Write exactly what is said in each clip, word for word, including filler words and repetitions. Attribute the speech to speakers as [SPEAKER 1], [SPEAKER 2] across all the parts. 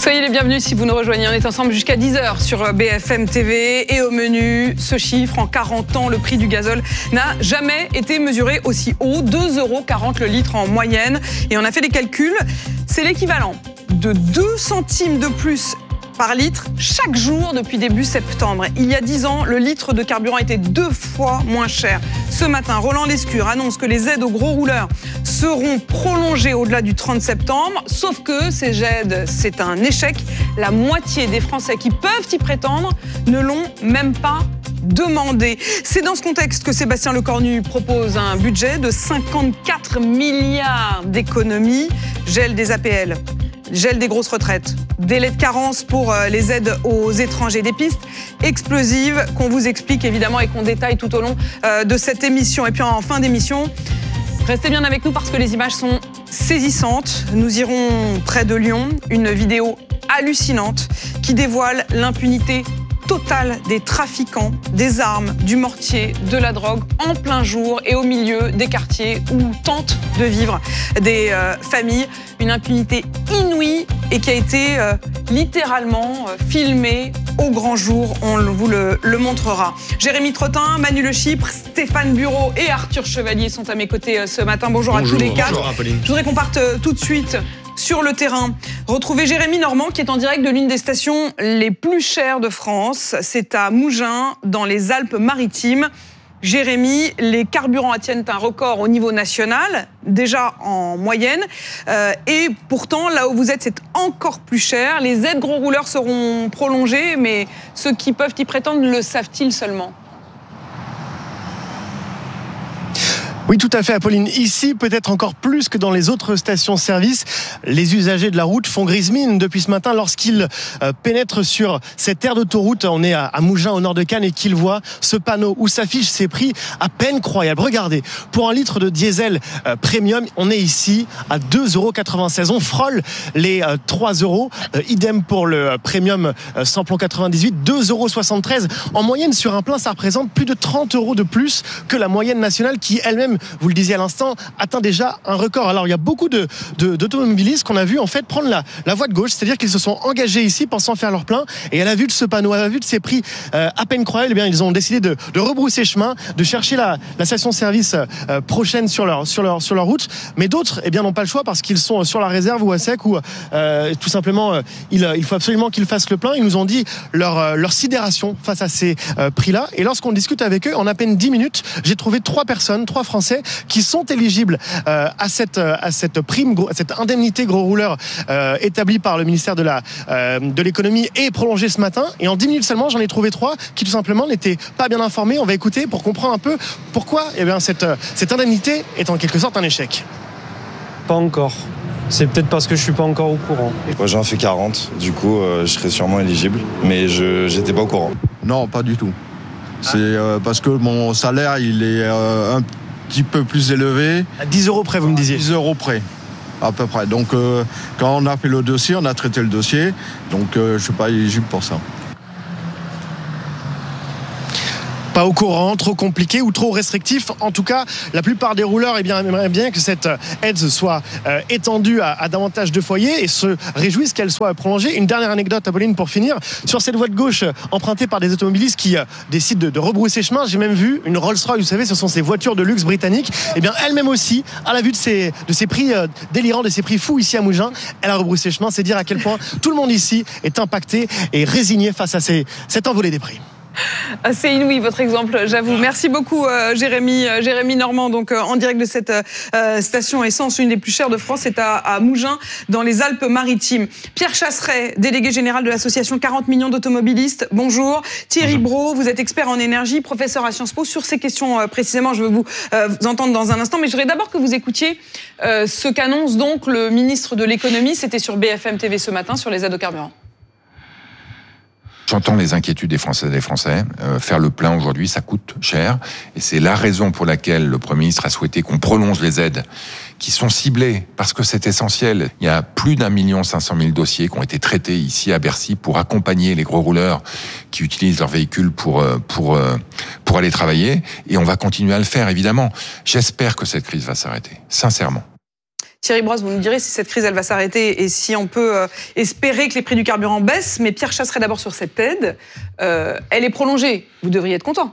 [SPEAKER 1] Soyez les bienvenus si vous nous rejoignez. On est ensemble jusqu'à dix heures sur B F M T V. Et au menu, ce chiffre, en quarante ans, le prix du gazole n'a jamais été mesuré aussi haut. deux euros quarante le litre en moyenne. Et on a fait des calculs. C'est l'équivalent de deux centimes de plus par litre chaque jour depuis début septembre. Il y a dix ans, le litre de carburant était deux fois moins cher. Ce matin, Roland Lescure annonce que les aides aux gros rouleurs seront prolongées au-delà du trente septembre. Sauf que ces aides, c'est un échec. La moitié des Français qui peuvent y prétendre ne l'ont même pas demandé. C'est dans ce contexte que Sébastien Lecornu propose un budget de cinquante-quatre milliards d'économies. Gel des A P L, gel des grosses retraites, délai de carence pour les aides aux étrangers, des pistes explosives qu'on vous explique évidemment et qu'on détaille tout au long de cette émission. Et puis en fin d'émission, restez bien avec nous parce que les images sont saisissantes. Nous irons près de Lyon, une vidéo hallucinante qui dévoile l'impunité totale des trafiquants, des armes, du mortier, de la drogue, en plein jour et au milieu des quartiers où tentent de vivre des euh, familles. Une impunité inouïe et qui a été euh, littéralement euh, filmée au grand jour. On vous le, le montrera. Jérémy Trottin, Manu Le Chypre, Stéphane Bureau et Arthur Chevalier sont à mes côtés euh, ce matin. Bonjour, Bonjour à tous les quatre.
[SPEAKER 2] Bonjour, Apolline.
[SPEAKER 1] Je voudrais qu'on parte euh, tout de suite sur le terrain. Retrouvez Jérémy Normand qui est en direct de l'une des stations les plus chères de France. C'est à Mougins, dans les Alpes-Maritimes. Jérémy, les carburants atteignent un record au niveau national, déjà en moyenne. Euh, et pourtant, là où vous êtes, c'est encore plus cher. Les aides gros rouleurs seront prolongées, mais ceux qui peuvent y prétendre le savent-ils seulement ?
[SPEAKER 2] Oui, tout à fait, Apolline. Ici, peut-être encore plus que dans les autres stations-service, les usagers de la route font grise mine depuis ce matin lorsqu'ils euh, pénètrent sur cette aire d'autoroute. On est à, à Mougins, au nord de Cannes, et qu'ils voient ce panneau où s'affichent ces prix à peine croyables. Regardez, pour un litre de diesel euh, premium, on est ici à deux euros quatre-vingt-seize. On frôle les euh, trois euros. Euh, idem pour le euh, premium euh, samplon quatre-vingt-dix-huit, deux euros soixante-treize. En moyenne, sur un plein, ça représente plus de trente euros de plus que la moyenne nationale qui elle-même, vous le disiez à l'instant, atteint déjà un record. Alors il y a beaucoup de, de, d'automobilistes qu'on a vu en fait prendre la, la voie de gauche, c'est-à-dire qu'ils se sont engagés ici pensant faire leur plein, et à la vue de ce panneau, à la vue de ces prix euh, à peine croyables, eh bien ils ont décidé de, de rebrousser chemin, de chercher la, la station-service euh, prochaine sur leur, sur, leur, sur leur route. Mais d'autres eh bien, n'ont pas le choix parce qu'ils sont sur la réserve ou à sec, ou euh, tout simplement euh, il, il faut absolument qu'ils fassent le plein. Ils nous ont dit leur, euh, leur sidération face à ces euh, prix-là, et lorsqu'on discute avec eux, en à peine dix minutes, j'ai trouvé trois personnes, trois Français qui sont éligibles euh, à cette à cette prime, à cette indemnité gros rouleur euh, établie par le ministère de la euh, de l'économie et prolongée ce matin. Et en dix minutes seulement, j'en ai trouvé trois qui tout simplement n'étaient pas bien informés. On va écouter pour comprendre un peu pourquoi eh bien cette cette indemnité est en quelque sorte un échec.
[SPEAKER 3] Pas encore. C'est peut-être parce que je suis pas encore au courant.
[SPEAKER 4] Moi, j'en fais quarante, du coup, euh, je serais sûrement éligible, mais je j'étais pas au courant.
[SPEAKER 5] Non, pas du tout. C'est euh, parce que mon salaire, il est euh, un petit peu plus élevé.
[SPEAKER 2] À dix euros près, vous me disiez.
[SPEAKER 5] dix euros près, à peu près. Donc, euh, quand on a fait le dossier, on a traité le dossier, donc euh, je ne suis pas éligible pour ça.
[SPEAKER 2] Pas au courant, trop compliqué ou trop restrictif. En tout cas, la plupart des rouleurs eh bien, aimeraient bien que cette aide soit euh, étendue à, à davantage de foyers et se réjouissent qu'elle soit prolongée. Une dernière anecdote, Apolline, pour finir. Sur cette voie de gauche empruntée par des automobilistes qui euh, décident de, de rebrousser chemin, j'ai même vu une Rolls-Royce, vous savez, ce sont ces voitures de luxe britanniques. Eh bien, elle-même aussi, à la vue de ces, de ces prix euh, délirants, de ces prix fous ici à Mougins, elle a rebroussé chemin. C'est dire à quel point tout le monde ici est impacté et résigné face à ces, cette envolée des prix.
[SPEAKER 1] C'est inouï votre exemple, j'avoue. Merci beaucoup euh, Jérémy, euh, Jérémy Normand, donc euh, en direct de cette euh, station essence, une des plus chères de France, c'est à, à Mougins, dans les Alpes-Maritimes. Pierre Chasseret, délégué général de l'association quarante millions d'automobilistes, bonjour. Thierry Brault, vous êtes expert en énergie, professeur à Sciences Po. Sur ces questions euh, précisément, je veux vous, euh, vous entendre dans un instant, mais je voudrais d'abord que vous écoutiez euh, ce qu'annonce donc le ministre de l'économie. C'était sur B F M T V ce matin, sur les aides au carburant.
[SPEAKER 6] J'entends les inquiétudes des Français et des Français. Euh, faire le plein aujourd'hui, ça coûte cher. Et c'est la raison pour laquelle le Premier ministre a souhaité qu'on prolonge les aides qui sont ciblées, parce que c'est essentiel. Il y a plus d'un million cinq cent mille dossiers qui ont été traités ici à Bercy pour accompagner les gros rouleurs qui utilisent leur véhicule pour, pour, pour aller travailler. Et on va continuer à le faire, évidemment. J'espère que cette crise va s'arrêter, sincèrement.
[SPEAKER 1] Thierry Brosse, vous nous direz si cette crise elle va s'arrêter et si on peut euh, espérer que les prix du carburant baissent. Mais Pierre Chasseret d'abord sur cette aide. Euh, elle est prolongée. Vous devriez être content.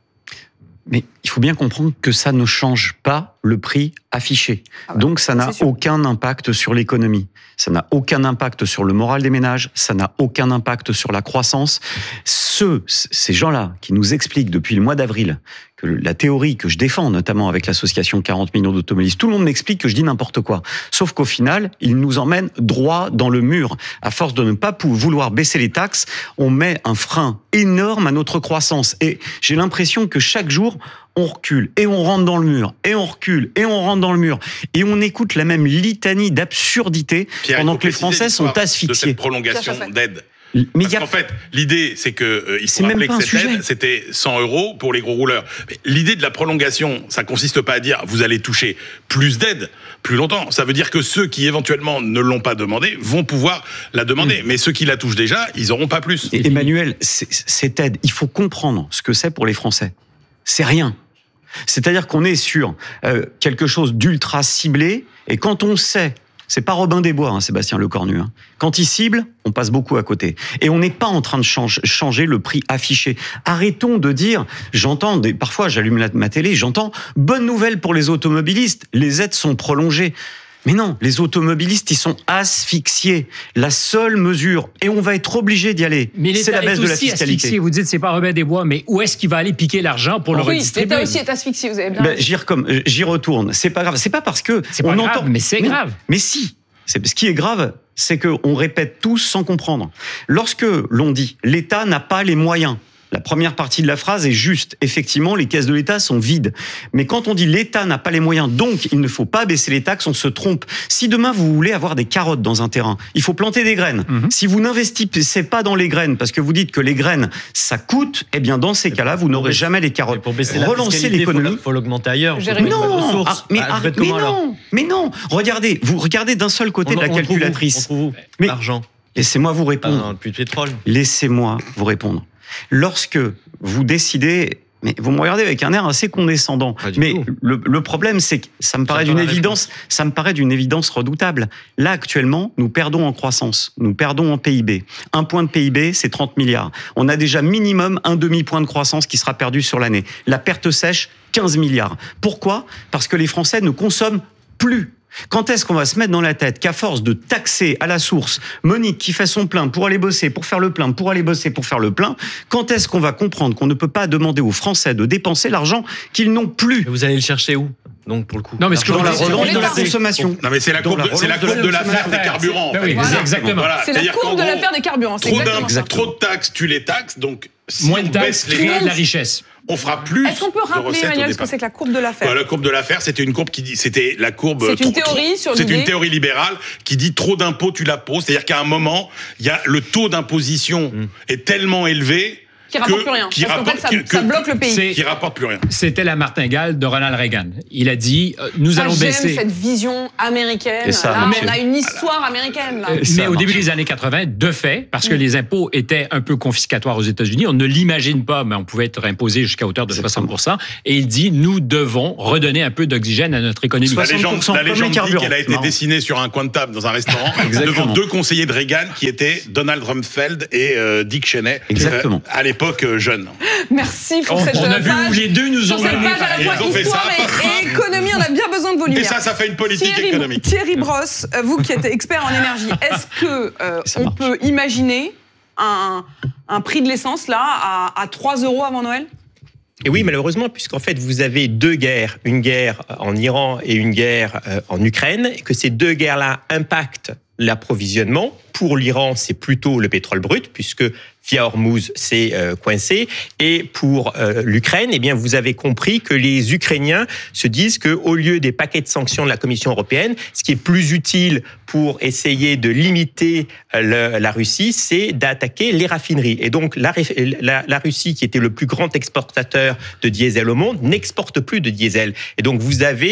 [SPEAKER 7] Mais il faut bien comprendre que ça ne change pas le prix affiché. Ah bah, Donc ça n'a aucun impact sur l'économie. Ça n'a aucun impact sur le moral des ménages. Ça n'a aucun impact sur la croissance. Ceux, ces gens-là qui nous expliquent depuis le mois d'avril que la théorie que je défends, notamment avec l'association quarante millions d'automobilistes, tout le monde m'explique que je dis n'importe quoi. Sauf qu'au final, ils nous emmènent droit dans le mur. À force de ne pas vouloir baisser les taxes, on met un frein énorme à notre croissance. Et j'ai l'impression que chaque jour, on recule et on rentre dans le mur, et on recule et on rentre dans le mur. Et on écoute la même litanie d'absurdité
[SPEAKER 8] Pierre,
[SPEAKER 7] pendant que les Français sont asphyxiés.
[SPEAKER 8] De cette prolongation d'aide.
[SPEAKER 7] Mais
[SPEAKER 8] Parce
[SPEAKER 7] a...
[SPEAKER 8] qu'en fait, l'idée, c'est que euh, il faut rappeler que cette aide, c'était cent euros pour les gros rouleurs. Mais l'idée de la prolongation, ça consiste pas à dire vous allez toucher plus d'aide plus longtemps. Ça veut dire que ceux qui éventuellement ne l'ont pas demandé vont pouvoir la demander. Mmh. Mais ceux qui la touchent déjà, ils auront pas plus.
[SPEAKER 7] Et Emmanuel, cette aide, il faut comprendre ce que c'est pour les Français. C'est rien. C'est-à-dire qu'on est sur euh, quelque chose d'ultra ciblé, et quand on sait, c'est pas Robin des Bois, hein, Sébastien Lecornu, hein. Quand il cible, on passe beaucoup à côté. Et on n'est pas en train de change, changer le prix affiché. Arrêtons de dire, j'entends, des, parfois j'allume la, ma télé, j'entends, bonne nouvelle pour les automobilistes, les aides sont prolongées. Mais non, les automobilistes, ils sont asphyxiés. La seule mesure, et on va être obligé d'y aller, c'est la baisse de la fiscalité.
[SPEAKER 9] Asphyxié. Vous dites c'est pas Robin des Bois, mais où est-ce qu'il va aller piquer l'argent pour oh, le
[SPEAKER 1] oui,
[SPEAKER 9] redistribuer?
[SPEAKER 1] L'État aussi est asphyxié, vous avez bien
[SPEAKER 7] ben, j'y, recom... j'y retourne. C'est pas grave. C'est pas parce que
[SPEAKER 9] c'est pas
[SPEAKER 7] on
[SPEAKER 9] grave,
[SPEAKER 7] entend.
[SPEAKER 9] Mais c'est
[SPEAKER 7] non,
[SPEAKER 9] grave.
[SPEAKER 7] Mais si. C'est... Ce qui est grave, c'est qu'on répète tous sans comprendre. Lorsque l'on dit l'État n'a pas les moyens. La première partie de la phrase est juste. Effectivement, les caisses de l'État sont vides. Mais quand on dit l'État n'a pas les moyens, donc il ne faut pas baisser les taxes, on se trompe. Si demain vous voulez avoir des carottes dans un terrain, il faut planter des graines. Mm-hmm. Si vous n'investissez pas dans les graines, parce que vous dites que les graines, ça coûte, eh bien dans ces cas-là, vous n'aurez jamais les carottes.
[SPEAKER 3] Pour baisser
[SPEAKER 7] Relancer
[SPEAKER 3] la
[SPEAKER 7] l'économie.
[SPEAKER 3] Il faut l'augmenter ailleurs.
[SPEAKER 7] Non, ah, mais, ah, mais non, mais non. Regardez, vous regardez d'un seul côté on, de la
[SPEAKER 3] on
[SPEAKER 7] calculatrice.
[SPEAKER 3] Trouve où, on trouve où
[SPEAKER 7] mais
[SPEAKER 3] l'argent.
[SPEAKER 7] Laissez-moi vous répondre.
[SPEAKER 3] Ah non, plus de pétrole.
[SPEAKER 7] Laissez-moi vous répondre. Lorsque vous décidez, mais vous me regardez avec un air assez condescendant, mais le, le problème c'est que ça me paraît d'une évidence, ça me paraît d'une évidence redoutable. Là actuellement, nous perdons en croissance, nous perdons en P I B. Un point de P I B, c'est trente milliards. On a déjà minimum un demi-point de croissance qui sera perdu sur l'année. La perte sèche, quinze milliards. Pourquoi ? Parce que les Français ne consomment plus. Quand est-ce qu'on va se mettre dans la tête qu'à force de taxer à la source Monique qui fait son plein pour aller bosser, pour faire le plein, pour aller bosser, pour faire le plein, quand est-ce qu'on va comprendre qu'on ne peut pas demander aux Français de dépenser l'argent qu'ils n'ont plus ?
[SPEAKER 3] Mais vous allez le chercher où ? Donc pour le coup,
[SPEAKER 9] non mais ce que
[SPEAKER 7] dans la relance de la consommation.
[SPEAKER 8] Non mais c'est la courbe, de, c'est la courbe de l'affaire des carburants.
[SPEAKER 9] Ben oui, voilà. Exactement. Voilà.
[SPEAKER 1] C'est la courbe de l'affaire des carburants. C'est
[SPEAKER 8] trop,
[SPEAKER 1] exactement
[SPEAKER 8] trop de taxes, tu les taxes, donc si
[SPEAKER 9] moins de taxes, créer de la richesse.
[SPEAKER 8] On fera plus.
[SPEAKER 1] Est-ce qu'on peut rappeler, Emmanuel, ce que c'est que la courbe de l'affaire ?
[SPEAKER 8] La courbe de l'affaire, c'était une courbe qui dit, c'était la courbe.
[SPEAKER 1] C'est une théorie sur l'idée.
[SPEAKER 8] C'est une théorie libérale qui dit trop d'impôts, tu la poses. C'est-à-dire qu'à un moment, il y a le taux d'imposition mmh. est tellement élevé.
[SPEAKER 1] Qui rapporte plus rien.
[SPEAKER 8] Qui
[SPEAKER 1] Parce
[SPEAKER 8] rapporte,
[SPEAKER 1] qu'en fait, ça,
[SPEAKER 8] que,
[SPEAKER 1] ça bloque le pays.
[SPEAKER 8] C'est, qui rapporte plus rien.
[SPEAKER 9] C'était la martingale de Ronald Reagan. Il a dit euh, nous ça, allons
[SPEAKER 1] j'aime
[SPEAKER 9] baisser.
[SPEAKER 1] Cette vision américaine.
[SPEAKER 7] Ça,
[SPEAKER 1] là,
[SPEAKER 7] mais,
[SPEAKER 1] on a une histoire américaine. Là.
[SPEAKER 9] Euh, mais au début des années quatre-vingts, de fait, parce que mmh. les impôts étaient un peu confiscatoires aux États-Unis, on ne l'imagine pas, mais on pouvait être imposé jusqu'à hauteur de soixante pour cent. Et il dit nous devons redonner un peu d'oxygène à notre économie.
[SPEAKER 8] La légende, la légende dit qu'elle a été non. dessinée sur un coin de table dans un restaurant devant deux conseillers de Reagan qui étaient Donald Rumsfeld et euh, Dick Cheney.
[SPEAKER 7] Exactement.
[SPEAKER 8] Euh, à l'époque euh, jeune.
[SPEAKER 1] Merci pour
[SPEAKER 9] on,
[SPEAKER 1] cette
[SPEAKER 9] on a
[SPEAKER 1] page.
[SPEAKER 9] vu où les deux nous ont
[SPEAKER 1] sur cette page à la fois histoire et, et économie, on a bien besoin de vos lumières.
[SPEAKER 8] Et ça, ça fait une politique
[SPEAKER 1] Thierry,
[SPEAKER 8] économique.
[SPEAKER 1] Thierry Brosse, vous qui êtes expert en énergie, est-ce que euh, on marche. peut imaginer un, un prix de l'essence là à, à trois euros avant Noël ?
[SPEAKER 10] Et oui, malheureusement, puisqu'en fait, vous avez deux guerres, une guerre en Iran et une guerre en Ukraine, et que ces deux guerres-là impactent l'approvisionnement. Pour l'Iran, c'est plutôt le pétrole brut, puisque via Hormuz, c'est euh, coincé. Et pour euh, l'Ukraine, eh bien, vous avez compris que les Ukrainiens se disent qu'au lieu des paquets de sanctions de la Commission européenne, ce qui est plus utile pour essayer de limiter le, la Russie, c'est d'attaquer les raffineries. Et donc, la, la, la Russie, qui était le plus grand exportateur de diesel au monde, n'exporte plus de diesel. Et donc, vous avez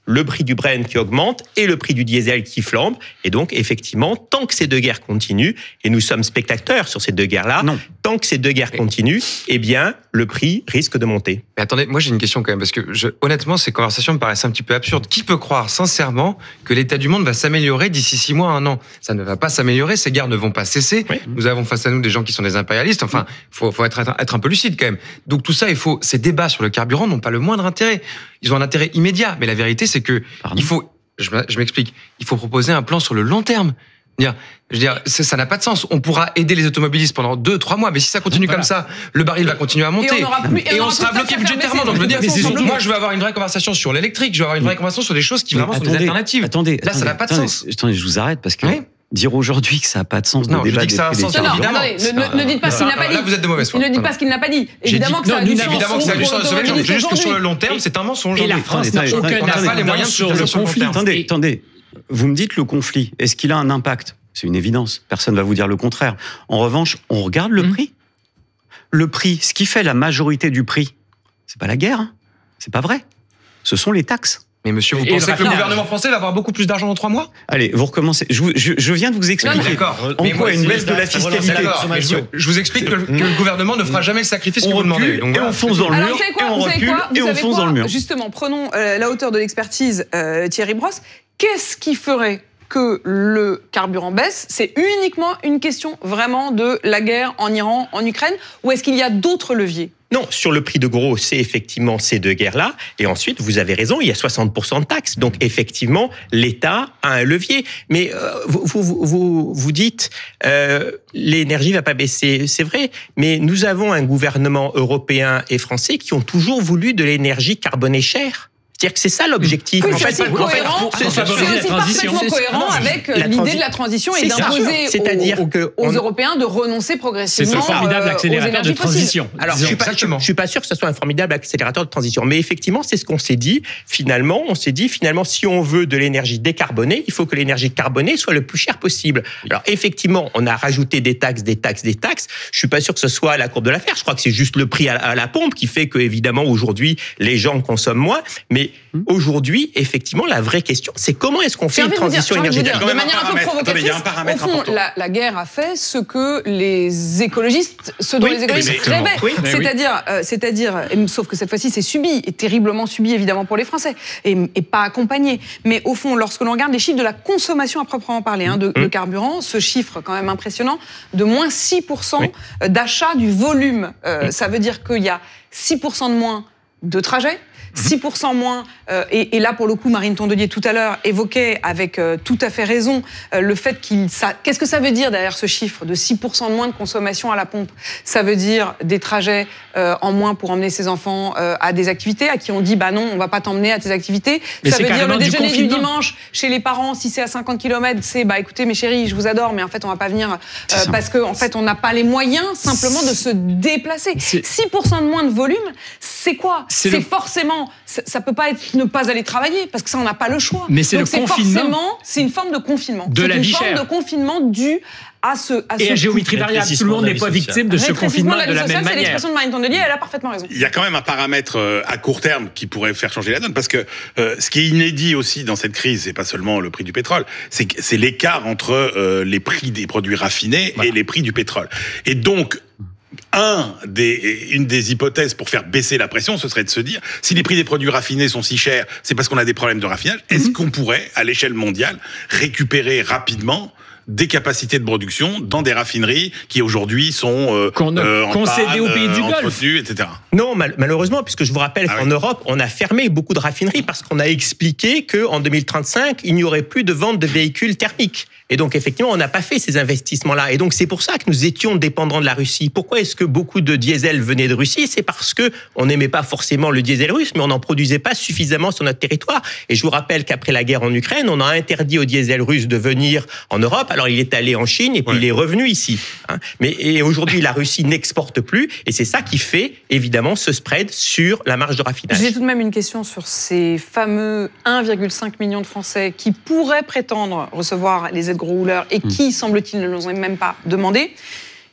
[SPEAKER 10] le prix du Brent qui augmente et le prix du diesel qui flambe. Et donc, effectivement, tant que ces deux guerres continuent, et nous sommes spectateurs sur ces deux guerres-là, non. tant que ces deux guerres continuent, eh bien, le prix risque de monter.
[SPEAKER 11] Mais attendez, moi j'ai une question quand même, parce que je, honnêtement, ces conversations me paraissent un petit peu absurdes. Qui peut croire sincèrement que l'état du monde va s'améliorer d'ici six mois à un an ? Ça ne va pas s'améliorer, ces guerres ne vont pas cesser. Oui. Nous avons face à nous des gens qui sont des impérialistes. Enfin, il faut, faut être, être un peu lucide quand même. Donc tout ça, il faut, ces débats sur le carburant n'ont pas le moindre intérêt. Ils ont un intérêt immédiat, mais la vérité, c'est que Pardon. il faut, je, je m'explique, il faut proposer un plan sur le long terme. Je veux dire, ça n'a pas de sens. On pourra aider les automobilistes pendant deux, trois mois, mais si ça continue voilà. comme ça, le baril va continuer à monter. Et on, plus, et et on, on sera bloqué budgétairement. Donc je veux dire, moi je veux avoir une vraie conversation sur l'électrique, je veux avoir une vraie conversation sur des choses qui vraiment attendez, sont des alternatives.
[SPEAKER 7] Attendez,
[SPEAKER 11] là,
[SPEAKER 7] attendez,
[SPEAKER 11] ça n'a pas de
[SPEAKER 7] attendez,
[SPEAKER 11] sens.
[SPEAKER 7] Attendez, je vous arrête parce que. Oui. Dire aujourd'hui que ça n'a pas de sens de
[SPEAKER 11] non,
[SPEAKER 7] débat.
[SPEAKER 11] Je dis que ça a un sens,
[SPEAKER 1] non, évidemment. Attendez, ne, ne dites pas ce qu'il n'a pas dit.
[SPEAKER 11] Là, vous êtes de mauvaise foi.
[SPEAKER 1] Ne dites pas ce qu'il n'a pas dit. Évidemment que ça a du sens.
[SPEAKER 11] Évidemment que ça a du sens. Je dis juste que sur le long terme, c'est un mensonge.
[SPEAKER 9] Et la France n'a pas les moyens sur le conflit.
[SPEAKER 7] Attendez, attendez. Vous me dites le conflit. Est-ce qu'il a un impact ? C'est une évidence. Personne ne va vous dire le contraire. En revanche, on regarde le prix. Le prix, ce qui fait la majorité du prix, c'est pas la guerre. Hein. C'est pas vrai. Ce sont les taxes.
[SPEAKER 11] Mais monsieur, vous et pensez le que le gouvernement français va avoir beaucoup plus d'argent dans trois mois ?
[SPEAKER 7] Allez, vous recommencez. Je, je, je viens de vous expliquer. Non, non,
[SPEAKER 11] d'accord.
[SPEAKER 7] En quoi une baisse de la fiscalité.
[SPEAKER 11] Je, je vous explique que, que le gouvernement ne fera jamais le sacrifice que vous demandez.
[SPEAKER 7] Donc, et on fonce dans le mur. Et on recule. Et on fonce dans le mur.
[SPEAKER 1] Justement, prenons euh, la hauteur de l'expertise euh, Thierry Brosse. Qu'est-ce qui ferait que le carburant baisse? C'est uniquement une question vraiment de la guerre en Iran, en Ukraine, ou est-ce qu'il y a d'autres leviers?
[SPEAKER 10] Non, sur le prix de gros, c'est effectivement ces deux guerres-là. Et ensuite, vous avez raison, il y a soixante pour cent de taxes. Donc, effectivement, l'État a un levier. Mais euh, vous, vous, vous, vous dites, euh, l'énergie ne va pas baisser. C'est vrai, mais nous avons un gouvernement européen et français qui ont toujours voulu de l'énergie carbonée chère. C'est-à-dire que c'est ça l'objectif.
[SPEAKER 1] Oui, c'est aussi cohérent, c'est aussi parfaitement cohérent avec l'idée de la transition et d'imposer aux, aux Européens de renoncer progressivement
[SPEAKER 9] c'est un formidable accélérateur de transition.
[SPEAKER 10] Alors, je suis pas, je, je suis pas sûr que ce soit un formidable accélérateur de transition, mais effectivement, c'est ce qu'on s'est dit. Finalement, on s'est dit, finalement, si on veut de l'énergie décarbonée, il faut que l'énergie carbonée soit le plus chère possible. Alors, effectivement, on a rajouté des taxes, des taxes, des taxes. Je suis pas sûr que ce soit la courbe de l'affaire. Je crois que c'est juste le prix à, à la pompe qui fait que, évidemment, aujourd'hui, les gens consomment moins. Mais aujourd'hui, effectivement, la vraie question, c'est comment est-ce qu'on fait une transition
[SPEAKER 1] dire,
[SPEAKER 10] énergétique
[SPEAKER 1] dire, de manière un peu provocatrice. Attendez, au fond, la, la guerre a fait ce que les écologistes, ce dont oui, les écologistes rêvaient. Oui, c'est-à-dire, oui. euh, c'est-à-dire, sauf que cette fois-ci, c'est subi, et terriblement subi, évidemment, pour les Français, et, et pas accompagné. Mais au fond, lorsque l'on regarde les chiffres de la consommation à proprement parler, hein, de, mmh. de carburant, ce chiffre quand même impressionnant, de moins six pour cent oui. d'achat du volume. Euh, mmh. Ça veut dire qu'il y a six pour cent de moins de trajets, six pour cent moins, euh, et, et là pour le coup Marine Tondelier tout à l'heure évoquait avec euh, tout à fait raison euh, le fait qu'il... Ça, qu'est-ce que ça veut dire derrière ce chiffre de six pour cent de moins de consommation à la pompe? Ça veut dire des trajets euh, en moins pour emmener ses enfants euh, à des activités, à qui on dit bah non on va pas t'emmener à tes activités. Mais ça veut dire le déjeuner du, du dimanche chez les parents, si c'est à cinquante kilomètres, c'est bah écoutez mes chéris je vous adore mais en fait on va pas venir euh, parce qu'en en fait on n'a pas les moyens simplement de se déplacer. C'est... six pour cent de moins de volume, c'est quoi? C'est, c'est le... forcément... Ça, ça peut pas être ne pas aller travailler parce que ça on n'a pas le choix.
[SPEAKER 9] Mais c'est
[SPEAKER 1] donc
[SPEAKER 9] le
[SPEAKER 1] c'est
[SPEAKER 9] confinement.
[SPEAKER 1] Forcément, c'est une forme de confinement.
[SPEAKER 9] De
[SPEAKER 1] c'est
[SPEAKER 9] la
[SPEAKER 1] une
[SPEAKER 9] vie
[SPEAKER 1] forme
[SPEAKER 9] chère.
[SPEAKER 1] de confinement due à ce à
[SPEAKER 9] et
[SPEAKER 1] ce
[SPEAKER 9] à géométrie variable. Tout le monde n'est pas victime de ce confinement de la, de la
[SPEAKER 1] sociale,
[SPEAKER 9] même
[SPEAKER 1] c'est
[SPEAKER 9] manière.
[SPEAKER 1] L'expression de Marine Tondelier, elle a parfaitement raison.
[SPEAKER 8] Il y a quand même un paramètre à court terme qui pourrait faire changer la donne parce que euh, ce qui est inédit aussi dans cette crise, c'est pas seulement le prix du pétrole, c'est c'est l'écart entre euh, les prix des produits raffinés voilà. et les prix du pétrole. Et donc Un des, une des hypothèses pour faire baisser la pression, ce serait de se dire, si les prix des produits raffinés sont si chers, c'est parce qu'on a des problèmes de raffinage. Mm-hmm. Est-ce qu'on pourrait, à l'échelle mondiale, récupérer rapidement des capacités de production dans des raffineries qui aujourd'hui sont euh,
[SPEAKER 9] Qu'on a euh, concédées aux pays du Golfe,
[SPEAKER 8] entretenues, et cetera.
[SPEAKER 10] Non, mal, malheureusement, puisque je vous rappelle ah qu'en oui. Europe, on a fermé beaucoup de raffineries parce qu'on a expliqué qu'en deux mille trente-cinq, il n'y aurait plus de vente de véhicules thermiques. Et donc, effectivement, on n'a pas fait ces investissements-là. Et donc, c'est pour ça que nous étions dépendants de la Russie. Pourquoi est-ce que beaucoup de diesel venait de Russie? C'est parce que on n'aimait pas forcément le diesel russe, mais on n'en produisait pas suffisamment sur notre territoire. Et je vous rappelle qu'après la guerre en Ukraine, on a interdit au diesel russe de venir en Europe. Alors, il est allé en Chine et puis ouais. il est revenu ici. Hein. Mais et aujourd'hui, la Russie n'exporte plus. Et c'est ça qui fait, évidemment, ce spread sur la marge de raffinage.
[SPEAKER 1] J'ai tout de même une question sur ces fameux un virgule cinq million de Français qui pourraient prétendre recevoir les aides gros rouleurs et qui, semble-t-il, ne l'ont même pas demandé.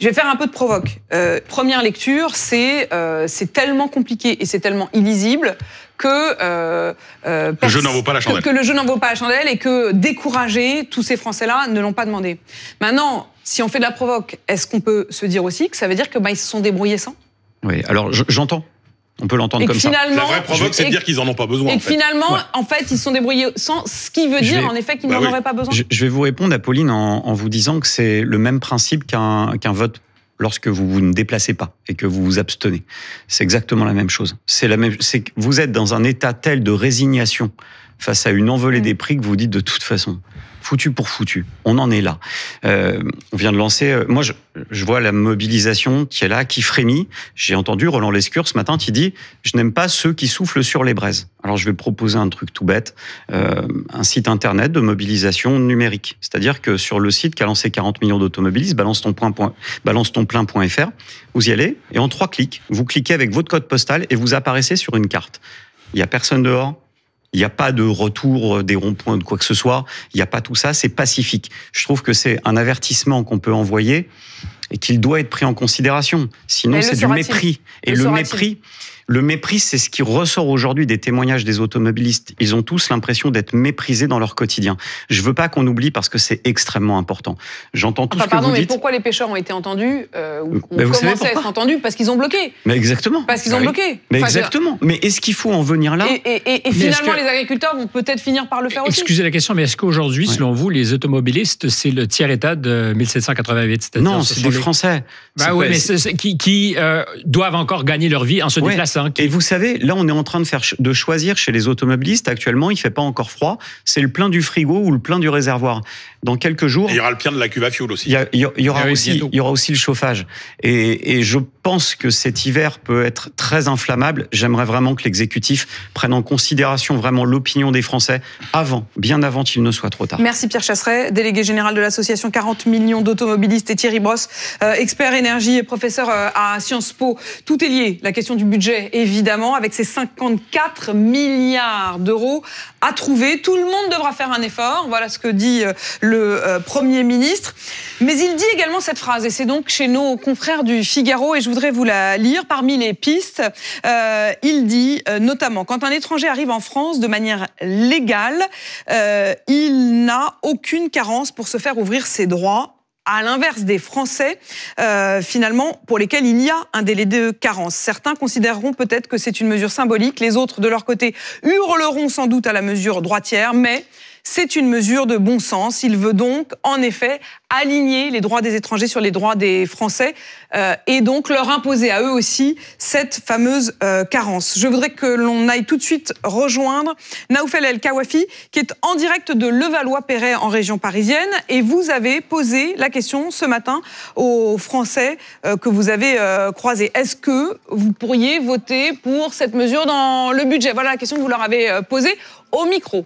[SPEAKER 1] Je vais faire un peu de provoque. Euh, première lecture, c'est euh, c'est tellement compliqué et c'est tellement illisible que euh, euh,
[SPEAKER 8] le jeu n'en vaut pas la chandelle.
[SPEAKER 1] Que, que le jeu n'en vaut pas la chandelle et que décourager tous ces Français-là ne l'ont pas demandé. Maintenant, si on fait de la provoque, est-ce qu'on peut se dire aussi que ça veut dire que bah, ils se sont débrouillés sans ?
[SPEAKER 7] Oui, alors j'entends. On peut l'entendre comme ça.
[SPEAKER 8] La vraie provoque, c'est de dire qu'ils n'en ont pas besoin.
[SPEAKER 1] Et
[SPEAKER 8] en
[SPEAKER 1] que
[SPEAKER 8] fait.
[SPEAKER 1] finalement,
[SPEAKER 7] ouais.
[SPEAKER 1] en fait, ils se sont débrouillés sans, ce qui veut dire,
[SPEAKER 7] vais,
[SPEAKER 1] en effet, qu'ils
[SPEAKER 8] bah
[SPEAKER 1] n'en
[SPEAKER 8] oui.
[SPEAKER 1] auraient pas besoin.
[SPEAKER 7] Je, je vais vous répondre, Apolline, en, en vous disant que c'est le même principe qu'un, qu'un vote lorsque vous, vous ne déplacez pas et que vous vous abstenez. C'est exactement la même chose. C'est la même, c'est que vous êtes dans un état tel de résignation face à une envolée mmh. des prix que vous dites de toute façon, foutu pour foutu. On en est là. Euh, on vient de lancer... Euh, moi, je, je vois la mobilisation qui est là, qui frémit. J'ai entendu Roland Lescure ce matin qui dit « Je n'aime pas ceux qui soufflent sur les braises ». Alors, je vais proposer un truc tout bête, euh, un site internet de mobilisation numérique. C'est-à-dire que sur le site qu'a lancé quarante millions d'automobilistes, balance ton point, point, balance ton plein point f r, vous y allez, et en trois clics, vous cliquez avec votre code postal et vous apparaissez sur une carte. Il n'y a personne dehors. Il n'y a pas de retour des ronds-points de quoi que ce soit. Il n'y a pas tout ça. C'est pacifique. Je trouve que c'est un avertissement qu'on peut envoyer et qu'il doit être pris en considération. Sinon, c'est du mépris. Et le mépris, le mépris, c'est ce qui ressort aujourd'hui des témoignages des automobilistes. Ils ont tous l'impression d'être méprisés dans leur quotidien. Je veux pas qu'on oublie parce que c'est extrêmement important. J'entends tout
[SPEAKER 1] enfin,
[SPEAKER 7] ce que
[SPEAKER 1] pardon,
[SPEAKER 7] vous
[SPEAKER 1] mais
[SPEAKER 7] dites.
[SPEAKER 1] Pourquoi les pêcheurs ont été entendus euh, ou ont
[SPEAKER 7] mais
[SPEAKER 1] commencé à être entendus? Parce qu'ils ont bloqué.
[SPEAKER 7] Mais exactement.
[SPEAKER 1] Parce qu'ils ont
[SPEAKER 7] oui.
[SPEAKER 1] bloqué.
[SPEAKER 7] Mais
[SPEAKER 1] enfin,
[SPEAKER 7] exactement. Mais est-ce qu'il faut en venir là?
[SPEAKER 1] Et, et, et, et finalement, que... les agriculteurs vont peut-être finir par le faire aussi.
[SPEAKER 9] Excusez la question, mais est-ce qu'aujourd'hui, ouais. selon vous, les automobilistes, c'est le tiers-état de mille sept cent quatre-vingt-huit?
[SPEAKER 7] Non, c'est des les... Français.
[SPEAKER 9] Bah oui, mais c'est, c'est, qui, qui euh, doivent encore gagner leur vie en se
[SPEAKER 7] ouais.
[SPEAKER 9] déplaçant. Qui...
[SPEAKER 7] Et vous savez, là, on est en train de faire de choisir chez les automobilistes. Actuellement, il fait pas encore froid. C'est le plein du frigo ou le plein du réservoir. Dans quelques jours,
[SPEAKER 8] et il y aura le plein de la cuve à fioul aussi.
[SPEAKER 7] Il y, a, il y aura
[SPEAKER 9] oui,
[SPEAKER 7] aussi, il y aura aussi le chauffage. Et, et je pense que cet hiver peut être très inflammable. J'aimerais vraiment que l'exécutif prenne en considération vraiment l'opinion des Français avant, bien avant qu'il ne soit trop tard.
[SPEAKER 1] Merci Pierre Chasseret, délégué général de l'association quarante millions d'automobilistes, et Thierry Brosse, euh, expert énergie et professeur euh, à Sciences Po. Tout est lié. La question du budget, évidemment, avec ces cinquante-quatre milliards d'euros à trouver. Tout le monde devra faire un effort. Voilà ce que dit euh, le euh, Premier ministre. Mais il dit également cette phrase, et c'est donc chez nos confrères du Figaro, et je voudrais vous la lire. Parmi les pistes, euh, il dit euh, notamment, quand un étranger arrive en France de manière légale, euh, il n'a aucune carence pour se faire ouvrir ses droits, à l'inverse des Français, euh, finalement, pour lesquels il y a un délai de carence. Certains considéreront peut-être que c'est une mesure symbolique, les autres, de leur côté, hurleront sans doute à la mesure droitière, mais c'est une mesure de bon sens. Il veut donc, en effet, aligner les droits des étrangers sur les droits des Français euh, et donc leur imposer à eux aussi cette fameuse euh, carence. Je voudrais que l'on aille tout de suite rejoindre Naoufel El Kawafi, qui est en direct de Levallois-Perret en région parisienne. Et vous avez posé la question ce matin aux Français euh, que vous avez euh, croisés. Est-ce que vous pourriez voter pour cette mesure dans le budget? Voilà la question que vous leur avez euh, posée au micro.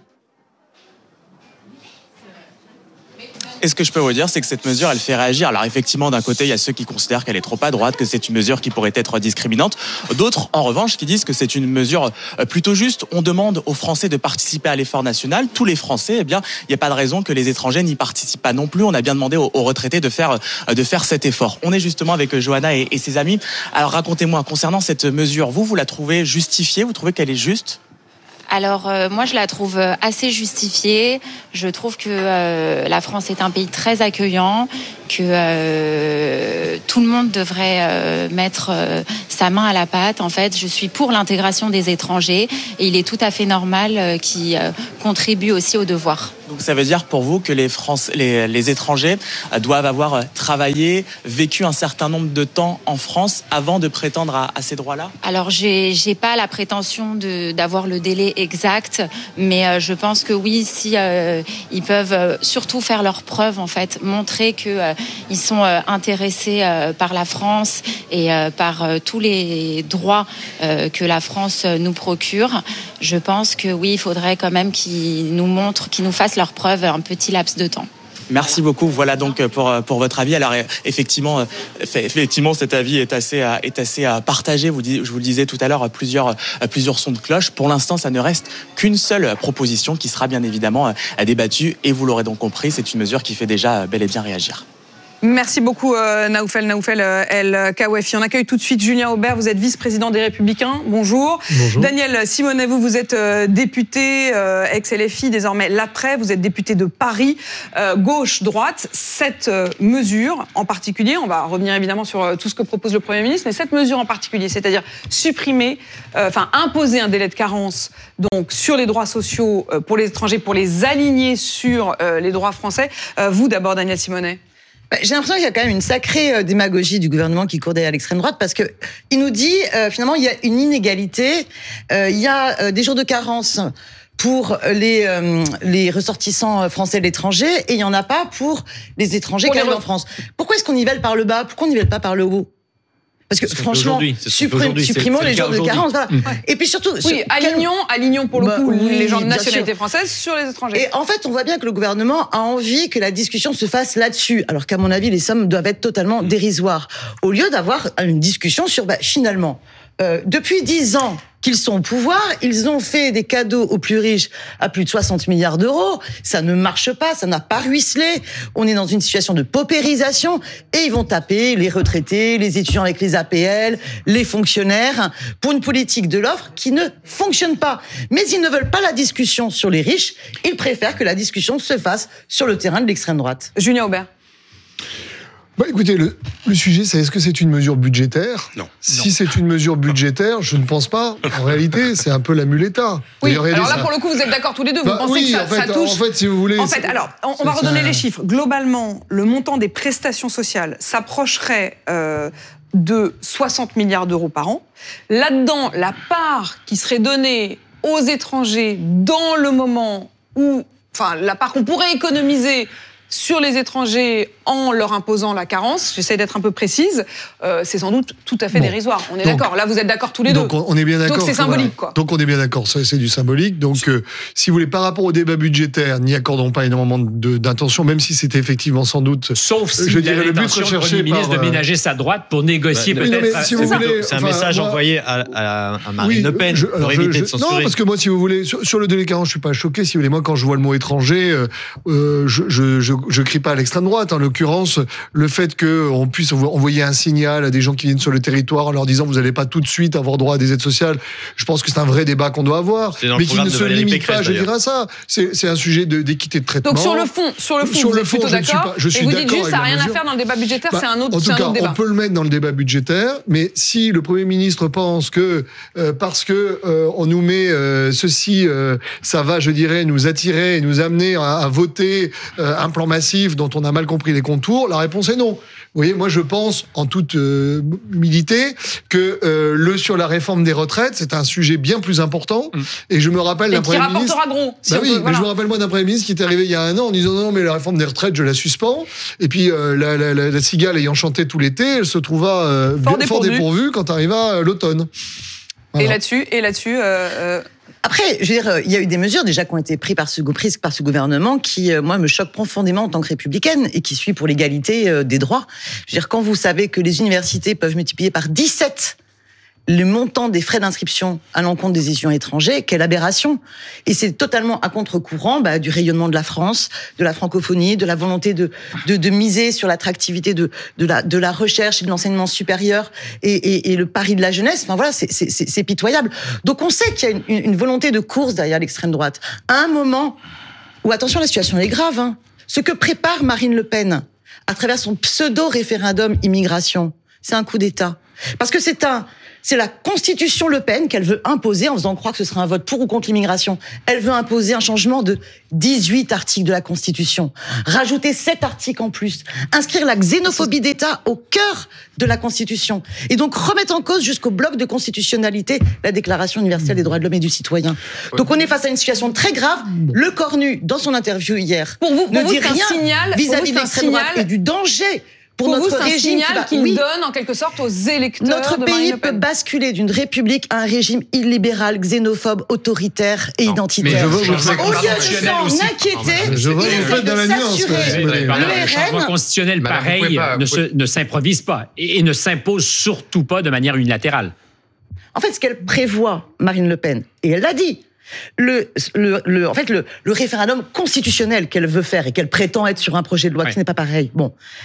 [SPEAKER 12] Et ce que je peux vous dire, c'est que cette mesure, elle fait réagir. Alors effectivement, d'un côté, il y a ceux qui considèrent qu'elle est trop à droite, que c'est une mesure qui pourrait être discriminante. D'autres, en revanche, qui disent que c'est une mesure plutôt juste. On demande aux Français de participer à l'effort national. Tous les Français, eh bien, il n'y a pas de raison que les étrangers n'y participent pas non plus. On a bien demandé aux, aux retraités de faire, de faire cet effort. On est justement avec Johanna et, et ses amis. Alors racontez-moi, concernant cette mesure, vous, vous la trouvez justifiée? Vous trouvez qu'elle est juste?
[SPEAKER 13] Alors euh, moi je la trouve assez justifiée. Je trouve que euh, la France est un pays très accueillant, que euh, tout le monde devrait euh, mettre euh, sa main à la pâte. En fait, je suis pour l'intégration des étrangers et il est tout à fait normal euh, qu'ils euh, contribuent aussi aux devoirs.
[SPEAKER 12] Donc ça veut dire pour vous que les, France, les, les étrangers doivent avoir travaillé, vécu un certain nombre de temps en France avant de prétendre à, à ces droits-là?
[SPEAKER 13] Alors j'ai, j'ai pas la prétention de, d'avoir le délai exact, mais euh, je pense que oui, si euh, ils peuvent euh, surtout faire leurs preuves en fait, montrer que euh, ils sont euh, intéressés euh, par la France et euh, par euh, tous les droits euh, que la France euh, nous procure. Je pense que oui, il faudrait quand même qu'ils nous montrent, qu'ils nous fassent leurs preuves un petit laps de temps.
[SPEAKER 12] Merci beaucoup. Voilà donc pour pour votre avis. Alors effectivement, effectivement, cet avis est assez est assez partagé. Vous je vous le disais tout à l'heure, plusieurs plusieurs sons de cloche. Pour l'instant, ça ne reste qu'une seule proposition qui sera bien évidemment débattue. Et vous l'aurez donc compris, c'est une mesure qui fait déjà bel et bien réagir.
[SPEAKER 1] Merci beaucoup euh, Naoufel, Naoufel euh, El Kawafi. On accueille tout de suite Julien Aubert, vous êtes vice-président des Républicains. Bonjour.
[SPEAKER 14] Bonjour.
[SPEAKER 1] Daniel Simonet, vous, vous êtes euh, député euh, ex-L F I, désormais l'après, vous êtes député de Paris, euh, gauche-droite. Cette euh, mesure en particulier, on va revenir évidemment sur euh, tout ce que propose le Premier ministre, mais cette mesure en particulier, c'est-à-dire supprimer, euh, enfin imposer un délai de carence donc, sur les droits sociaux euh, pour les étrangers, pour les aligner sur euh, les droits français. Euh, vous d'abord, Daniel Simonet.
[SPEAKER 14] J'ai l'impression qu'il y a quand même une sacrée démagogie du gouvernement qui court derrière l'extrême droite parce que il nous dit euh, finalement il y a une inégalité, euh, il y a euh, des jours de carence pour les euh, les ressortissants français de l'étranger et il y en a pas pour les étrangers qui arrivent en France. Pourquoi est-ce qu'on nivelle par le bas? Pourquoi on nivelle pas par le haut? Parce que franchement, supprime, supprimons les jours de carence. Voilà. Mmh. Et puis surtout,
[SPEAKER 1] oui, alignons, alignons pour le
[SPEAKER 14] bah,
[SPEAKER 1] coup
[SPEAKER 14] oui,
[SPEAKER 1] les gens de nationalité française sur les étrangers.
[SPEAKER 14] Et en fait, on voit bien que le gouvernement a envie que la discussion se fasse là-dessus, alors qu'à mon avis, les sommes doivent être totalement dérisoires. Au lieu d'avoir une discussion sur, bah, finalement, euh, depuis dix ans qu'ils sont au pouvoir, ils ont fait des cadeaux aux plus riches à plus de soixante milliards d'euros. Ça ne marche pas, ça n'a pas ruisselé. On est dans une situation de paupérisation et ils vont taper les retraités, les étudiants avec les A P L, les fonctionnaires pour une politique de l'offre qui ne fonctionne pas. Mais ils ne veulent pas la discussion sur les riches, ils préfèrent que la discussion se fasse sur le terrain de l'extrême droite.
[SPEAKER 1] Julien Aubert.
[SPEAKER 15] Bah écoutez, le, le sujet, c'est est-ce que c'est une mesure budgétaire ?
[SPEAKER 8] Non.
[SPEAKER 15] Si non. c'est une mesure budgétaire, je ne pense pas. En réalité, c'est un peu la muleta.
[SPEAKER 1] Oui, alors là, ça... pour le coup, vous êtes d'accord tous les deux. Vous
[SPEAKER 15] bah
[SPEAKER 1] pensez
[SPEAKER 15] oui,
[SPEAKER 1] que ça,
[SPEAKER 15] en fait,
[SPEAKER 1] ça touche...
[SPEAKER 15] En fait, si vous voulez...
[SPEAKER 1] En fait, alors, on, on va redonner les chiffres. Globalement, le montant des prestations sociales s'approcherait euh, de soixante milliards d'euros par an. Là-dedans, la part qui serait donnée aux étrangers dans le moment où... Enfin, la part qu'on pourrait économiser sur les étrangers en leur imposant la carence, j'essaie d'être un peu précise, euh, c'est sans doute tout à fait bon. dérisoire. On est donc, d'accord. Là, vous êtes d'accord tous les
[SPEAKER 15] donc
[SPEAKER 1] deux.
[SPEAKER 15] On est bien d'accord.
[SPEAKER 1] Donc c'est symbolique,
[SPEAKER 15] voilà.
[SPEAKER 1] quoi.
[SPEAKER 15] Donc on est bien d'accord. Ça, c'est du symbolique. Donc, euh, si vous voulez, par rapport au débat budgétaire, n'y accordons pas énormément de, d'intention, même si c'était effectivement sans doute.
[SPEAKER 9] Sauf si
[SPEAKER 15] je
[SPEAKER 9] il avait l'intention du Premier ministre
[SPEAKER 15] par,
[SPEAKER 9] de ménager sa droite pour négocier
[SPEAKER 15] bah,
[SPEAKER 9] peut-être.
[SPEAKER 15] Non, si vous voulez,
[SPEAKER 10] c'est un
[SPEAKER 15] enfin,
[SPEAKER 10] message
[SPEAKER 15] moi,
[SPEAKER 10] envoyé à, à, à Marine
[SPEAKER 15] oui,
[SPEAKER 10] Le Pen
[SPEAKER 15] je,
[SPEAKER 10] pour
[SPEAKER 15] je,
[SPEAKER 10] éviter
[SPEAKER 15] je,
[SPEAKER 10] de censurer.
[SPEAKER 15] Non, parce que moi, si vous voulez, sur, sur le délai carence, je suis pas choqué. Si vous voulez, moi, quand je vois le mot étranger, euh, euh, je, je, je, je crie pas à l'extrême droite. En l'occurrence, le fait qu'on puisse envoyer un signal à des gens qui viennent sur le territoire en leur disant vous n'allez pas tout de suite avoir droit à des aides sociales, je pense que c'est un vrai débat qu'on doit avoir, mais qui ne se limite pas, je dirais, à ça. C'est, c'est un sujet de, d'équité de traitement.
[SPEAKER 1] Donc sur le fond, sur le fond,
[SPEAKER 15] sur
[SPEAKER 1] vous
[SPEAKER 15] le
[SPEAKER 1] êtes
[SPEAKER 15] fond,
[SPEAKER 1] plutôt
[SPEAKER 15] je
[SPEAKER 1] d'accord.
[SPEAKER 15] Pas, je suis
[SPEAKER 1] et vous
[SPEAKER 15] d'accord
[SPEAKER 1] dites juste ça n'a rien
[SPEAKER 15] mesure.
[SPEAKER 1] à faire dans le débat budgétaire,
[SPEAKER 15] bah,
[SPEAKER 1] c'est un autre,
[SPEAKER 15] en tout
[SPEAKER 1] c'est un
[SPEAKER 15] cas,
[SPEAKER 1] autre débat.
[SPEAKER 15] On peut le mettre dans le débat budgétaire, mais si le Premier ministre pense que euh, parce que euh, on nous met euh, ceci, euh, ça va, je dirais, nous attirer et nous amener à, à voter euh, un plan massif dont on a mal compris les contours, la réponse est non. Vous voyez, moi je pense, en toute euh, humilité, que euh, le sur la réforme des retraites, c'est un sujet bien plus important. Mmh. Et je me rappelle d'un Premier ministre...
[SPEAKER 1] Et qui rapportera gros. Si
[SPEAKER 15] bah oui,
[SPEAKER 1] peut,
[SPEAKER 15] mais
[SPEAKER 1] voilà.
[SPEAKER 15] je me rappelle moi d'un Premier ministre qui est arrivé il y a un an en disant non, non, mais la réforme des retraites, je la suspends. Et puis euh, la, la, la, la cigale ayant chanté tout l'été, elle se trouva euh, fort, bien, fort dépourvue quand arriva euh, l'automne.
[SPEAKER 1] Voilà. Et là-dessus, et là-dessus... Euh, euh...
[SPEAKER 14] Après, je veux dire, il y a eu des mesures déjà qui ont été prises par ce, prises par ce gouvernement qui, euh, moi, me choquent profondément en tant que républicaine et qui suis pour l'égalité euh, des droits. Je veux dire, quand vous savez que les universités peuvent multiplier par dix-sept le montant des frais d'inscription à l'encontre des étudiants étrangers, quelle aberration. Et c'est totalement à contre-courant bah, du rayonnement de la France, de la francophonie, de la volonté de, de, de miser sur l'attractivité de, de, la, de la recherche et de l'enseignement supérieur et, et, et le pari de la jeunesse. Enfin voilà, c'est, c'est, c'est pitoyable. Donc on sait qu'il y a une, une volonté de course derrière l'extrême droite. À un moment où, attention, la situation est grave, hein, ce que prépare Marine Le Pen à travers son pseudo-référendum immigration, c'est un coup d'État. Parce que c'est un... C'est la Constitution Le Pen qu'elle veut imposer en faisant croire que ce sera un vote pour ou contre l'immigration. Elle veut imposer un changement de dix-huit articles de la Constitution. Rajouter sept articles en plus. Inscrire la xénophobie d'État au cœur de la Constitution. Et donc remettre en cause jusqu'au bloc de constitutionnalité la Déclaration universelle des droits de l'homme et du citoyen. Donc on est face à une situation très grave. Le Cornu, dans son interview hier,
[SPEAKER 1] pour vous, pour
[SPEAKER 14] ne
[SPEAKER 1] vous,
[SPEAKER 14] dit rien
[SPEAKER 1] signal,
[SPEAKER 14] vis-à-vis de l'extrême droite et du danger pour,
[SPEAKER 1] pour
[SPEAKER 14] notre
[SPEAKER 1] vous, c'est
[SPEAKER 14] régime.
[SPEAKER 1] un signal qu'il
[SPEAKER 14] oui.
[SPEAKER 1] donne en quelque sorte aux électeurs
[SPEAKER 14] Notre
[SPEAKER 1] de
[SPEAKER 14] pays
[SPEAKER 1] Marine Le Pen.
[SPEAKER 14] peut basculer d'une république à un régime illibéral, xénophobe, autoritaire et non, identitaire.
[SPEAKER 15] Mais je veux, je veux,
[SPEAKER 14] Au lieu de s'en inquiéter,
[SPEAKER 15] je veux,
[SPEAKER 14] il essaie de s'assurer.
[SPEAKER 9] Le changement constitutionnel pareil ne, se, ne s'improvise pas et, et ne s'impose surtout pas de manière unilatérale.
[SPEAKER 14] En fait, ce qu'elle prévoit, Marine Le Pen, et elle l'a dit, Le, le, le, en fait, le, le référendum constitutionnel qu'elle veut faire et qu'elle prétend être sur un projet de loi, ouais. qui n'est pas pareil. Bon.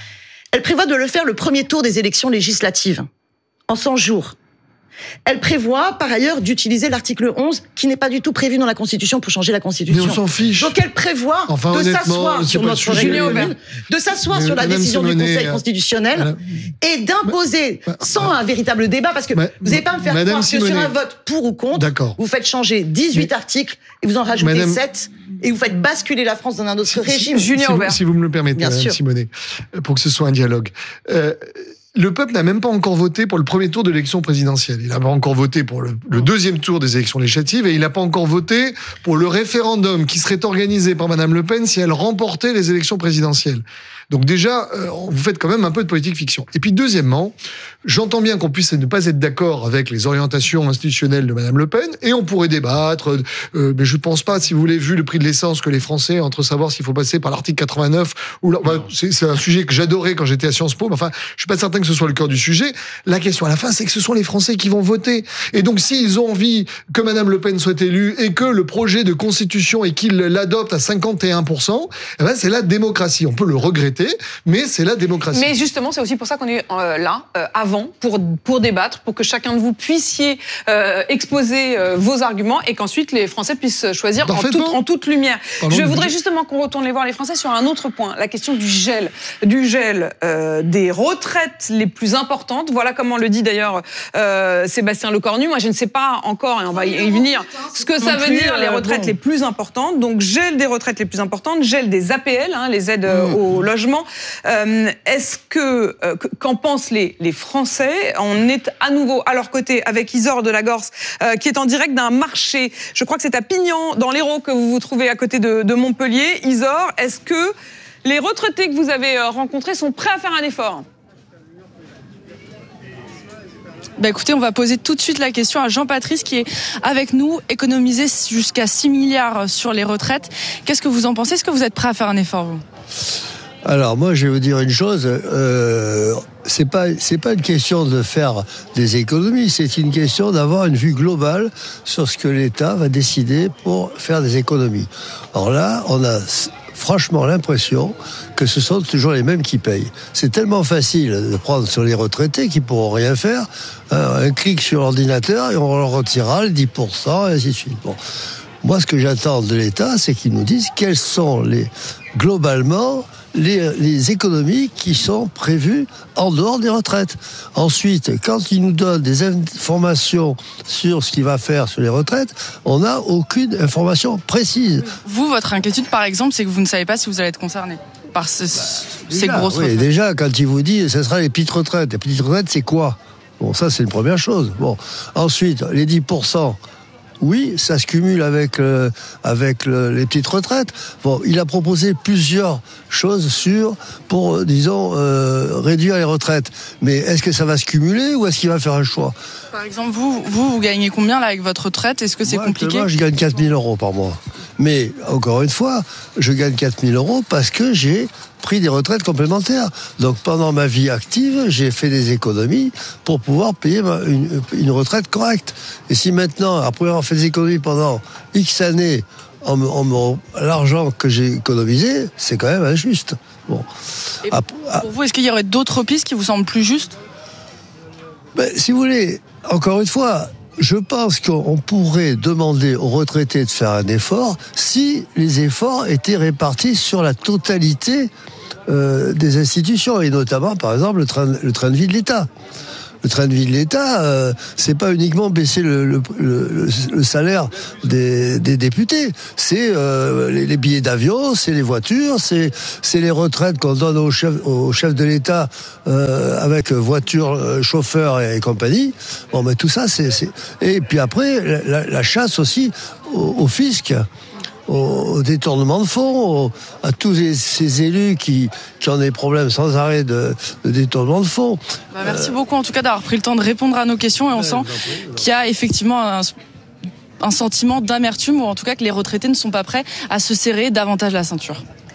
[SPEAKER 14] Elle prévoit de le faire le premier tour des élections législatives, en cent jours. Elle prévoit, par ailleurs, d'utiliser l'article onze, qui n'est pas du tout prévu dans la Constitution pour changer la Constitution.
[SPEAKER 15] Mais on s'en fiche.
[SPEAKER 14] Donc elle prévoit
[SPEAKER 15] enfin,
[SPEAKER 14] de s'asseoir sur notre règlement, de s'asseoir sur la
[SPEAKER 15] Madame
[SPEAKER 14] décision
[SPEAKER 15] Simonet,
[SPEAKER 14] du Conseil constitutionnel
[SPEAKER 15] Madame...
[SPEAKER 14] et d'imposer, sans un véritable débat, parce que
[SPEAKER 15] Ma...
[SPEAKER 14] vous n'allez pas me faire
[SPEAKER 15] Madame
[SPEAKER 14] croire
[SPEAKER 15] Simonet.
[SPEAKER 14] que sur un vote pour ou contre, vous faites changer dix-huit Mais... articles et vous en rajoutez
[SPEAKER 15] Madame...
[SPEAKER 14] sept et vous faites basculer la France dans un autre si, régime.
[SPEAKER 15] Si, si, vous, si vous me le permettez, Bien Madame sûr. Simonet, pour que ce soit un dialogue. Euh, Le peuple n'a même pas encore voté pour le premier tour de l'élection présidentielle. Il n'a pas encore voté pour le, le deuxième tour des élections législatives et il n'a pas encore voté pour le référendum qui serait organisé par Madame Le Pen si elle remportait les élections présidentielles. Donc déjà, euh, vous faites quand même un peu de politique fiction. Et puis deuxièmement, j'entends bien qu'on puisse ne pas être d'accord avec les orientations institutionnelles de Madame Le Pen et on pourrait débattre, euh, mais je ne pense pas, si vous voulez, vu le prix de l'essence que les Français, entre savoir s'il faut passer par l'article quatre-vingt-neuf, ou là, bah, c'est, c'est un sujet que j'adorais quand j'étais à Sciences Po, mais enfin, je suis pas certain que ce soit le cœur du sujet. La question à la fin, c'est que ce sont les Français qui vont voter. Et donc, s'ils ont envie que Madame Le Pen soit élue et que le projet de constitution et qu'ils l'adoptent à cinquante et un pour cent, eh ben, c'est la démocratie. On peut le regretter, mais c'est la démocratie.
[SPEAKER 1] Mais justement, c'est aussi pour ça qu'on est euh, là, euh, avant, pour, pour débattre, pour que chacun de vous puissiez euh, exposer euh, vos arguments et qu'ensuite les Français puissent choisir en toute, en toute lumière. Pardon, Je voudrais justement qu'on retourne les voir les Français sur un autre point, la question du gel, du gel euh, des retraites les plus importantes. Voilà comment le dit d'ailleurs euh, Sébastien Lecornu. Moi, je ne sais pas encore, et on va y venir, ce que ça veut dire les retraites les plus importantes. Donc, gel des retraites les plus importantes, gel des A P L, hein, les aides mmh. au logement. Euh, est-ce que, euh, qu'en pensent les, les Français? On est à nouveau à leur côté avec Isor de la Gorse, euh, qui est en direct d'un marché. Je crois que c'est à Pignan, dans l'Hérault, que vous vous trouvez à côté de, de Montpellier. Isor, est-ce que les retraités que vous avez rencontrés sont prêts à faire un effort?
[SPEAKER 16] Bah écoutez, on va poser tout de suite la question à Jean-Patrice qui est avec nous, économiser jusqu'à six milliards sur les retraites. Qu'est-ce que vous en pensez? Est-ce que vous êtes prêt à faire un effort, vous?
[SPEAKER 17] Alors moi, je vais vous dire une chose. Euh, c'est pas c'est pas une question de faire des économies. C'est une question d'avoir une vue globale sur ce que l'État va décider pour faire des économies. Alors là, on a franchement l'impression que ce sont toujours les mêmes qui payent. C'est tellement facile de prendre sur les retraités qui pourront rien faire. Un clic sur l'ordinateur et on leur retirera les dix pour cent et ainsi de suite. Bon. Moi, ce que j'attends de l'État, c'est qu'ils nous disent quelles sont les, globalement, les, les économies qui sont prévues en dehors des retraites. Ensuite, quand ils nous donnent des informations sur ce qu'il va faire sur les retraites, on n'a aucune information précise.
[SPEAKER 16] Vous, votre inquiétude, par exemple, c'est que vous ne savez pas si vous allez être concerné par ce, bah, ces
[SPEAKER 17] déjà,
[SPEAKER 16] grosses
[SPEAKER 17] oui,
[SPEAKER 16] retraites.
[SPEAKER 17] Déjà, quand il vous dit, ce sera les petites retraites. Les petites retraites, c'est quoi? Bon, ça, c'est une première chose. Bon, ensuite, les dix pour cent. Oui, ça se cumule avec euh, avec le, les petites retraites. Bon, il a proposé plusieurs choses sur pour euh, disons euh, réduire les retraites. Mais est-ce que ça va se cumuler ou est-ce qu'il va faire un choix?
[SPEAKER 16] Par exemple, vous vous vous gagnez combien là avec votre retraite? Est-ce que c'est
[SPEAKER 17] moi,
[SPEAKER 16] compliqué?
[SPEAKER 17] Moi, je gagne quatre mille euros par mois. Mais encore une fois, je gagne quatre mille euros parce que j'ai pris des retraites complémentaires. Donc pendant ma vie active, j'ai fait des économies pour pouvoir payer une, une retraite correcte. Et si maintenant, après avoir fait des économies pendant X années, en me, en me, l'argent que j'ai économisé, c'est quand même injuste. Bon.
[SPEAKER 16] Et pour à, vous, est-ce qu'il y aurait d'autres pistes qui vous semblent plus justes?
[SPEAKER 17] Ben, si vous voulez, encore une fois, je pense qu'on pourrait demander aux retraités de faire un effort si les efforts étaient répartis sur la totalité euh, des institutions, et notamment, par exemple, le train, le train de vie de l'État. Le train de vie de l'État, euh, c'est pas uniquement baisser le, le, le, le salaire des, des députés, c'est euh, les, les billets d'avion, c'est les voitures, c'est, c'est les retraites qu'on donne au chef, au chef de l'État euh, avec voiture, euh, chauffeur et, et compagnie. Bon, mais tout ça, c'est, c'est... Et puis après, la, la chasse aussi au, au fisc. Au détournement de fonds, au, à tous ces, ces élus qui, qui ont des problèmes sans arrêt de, de détournement de fonds.
[SPEAKER 16] Bah merci euh... beaucoup en tout cas d'avoir pris le temps de répondre à nos questions et on ouais, sent qu'il y a effectivement un, un sentiment d'amertume ou en tout cas que les retraités ne sont pas prêts à se serrer davantage la ceinture.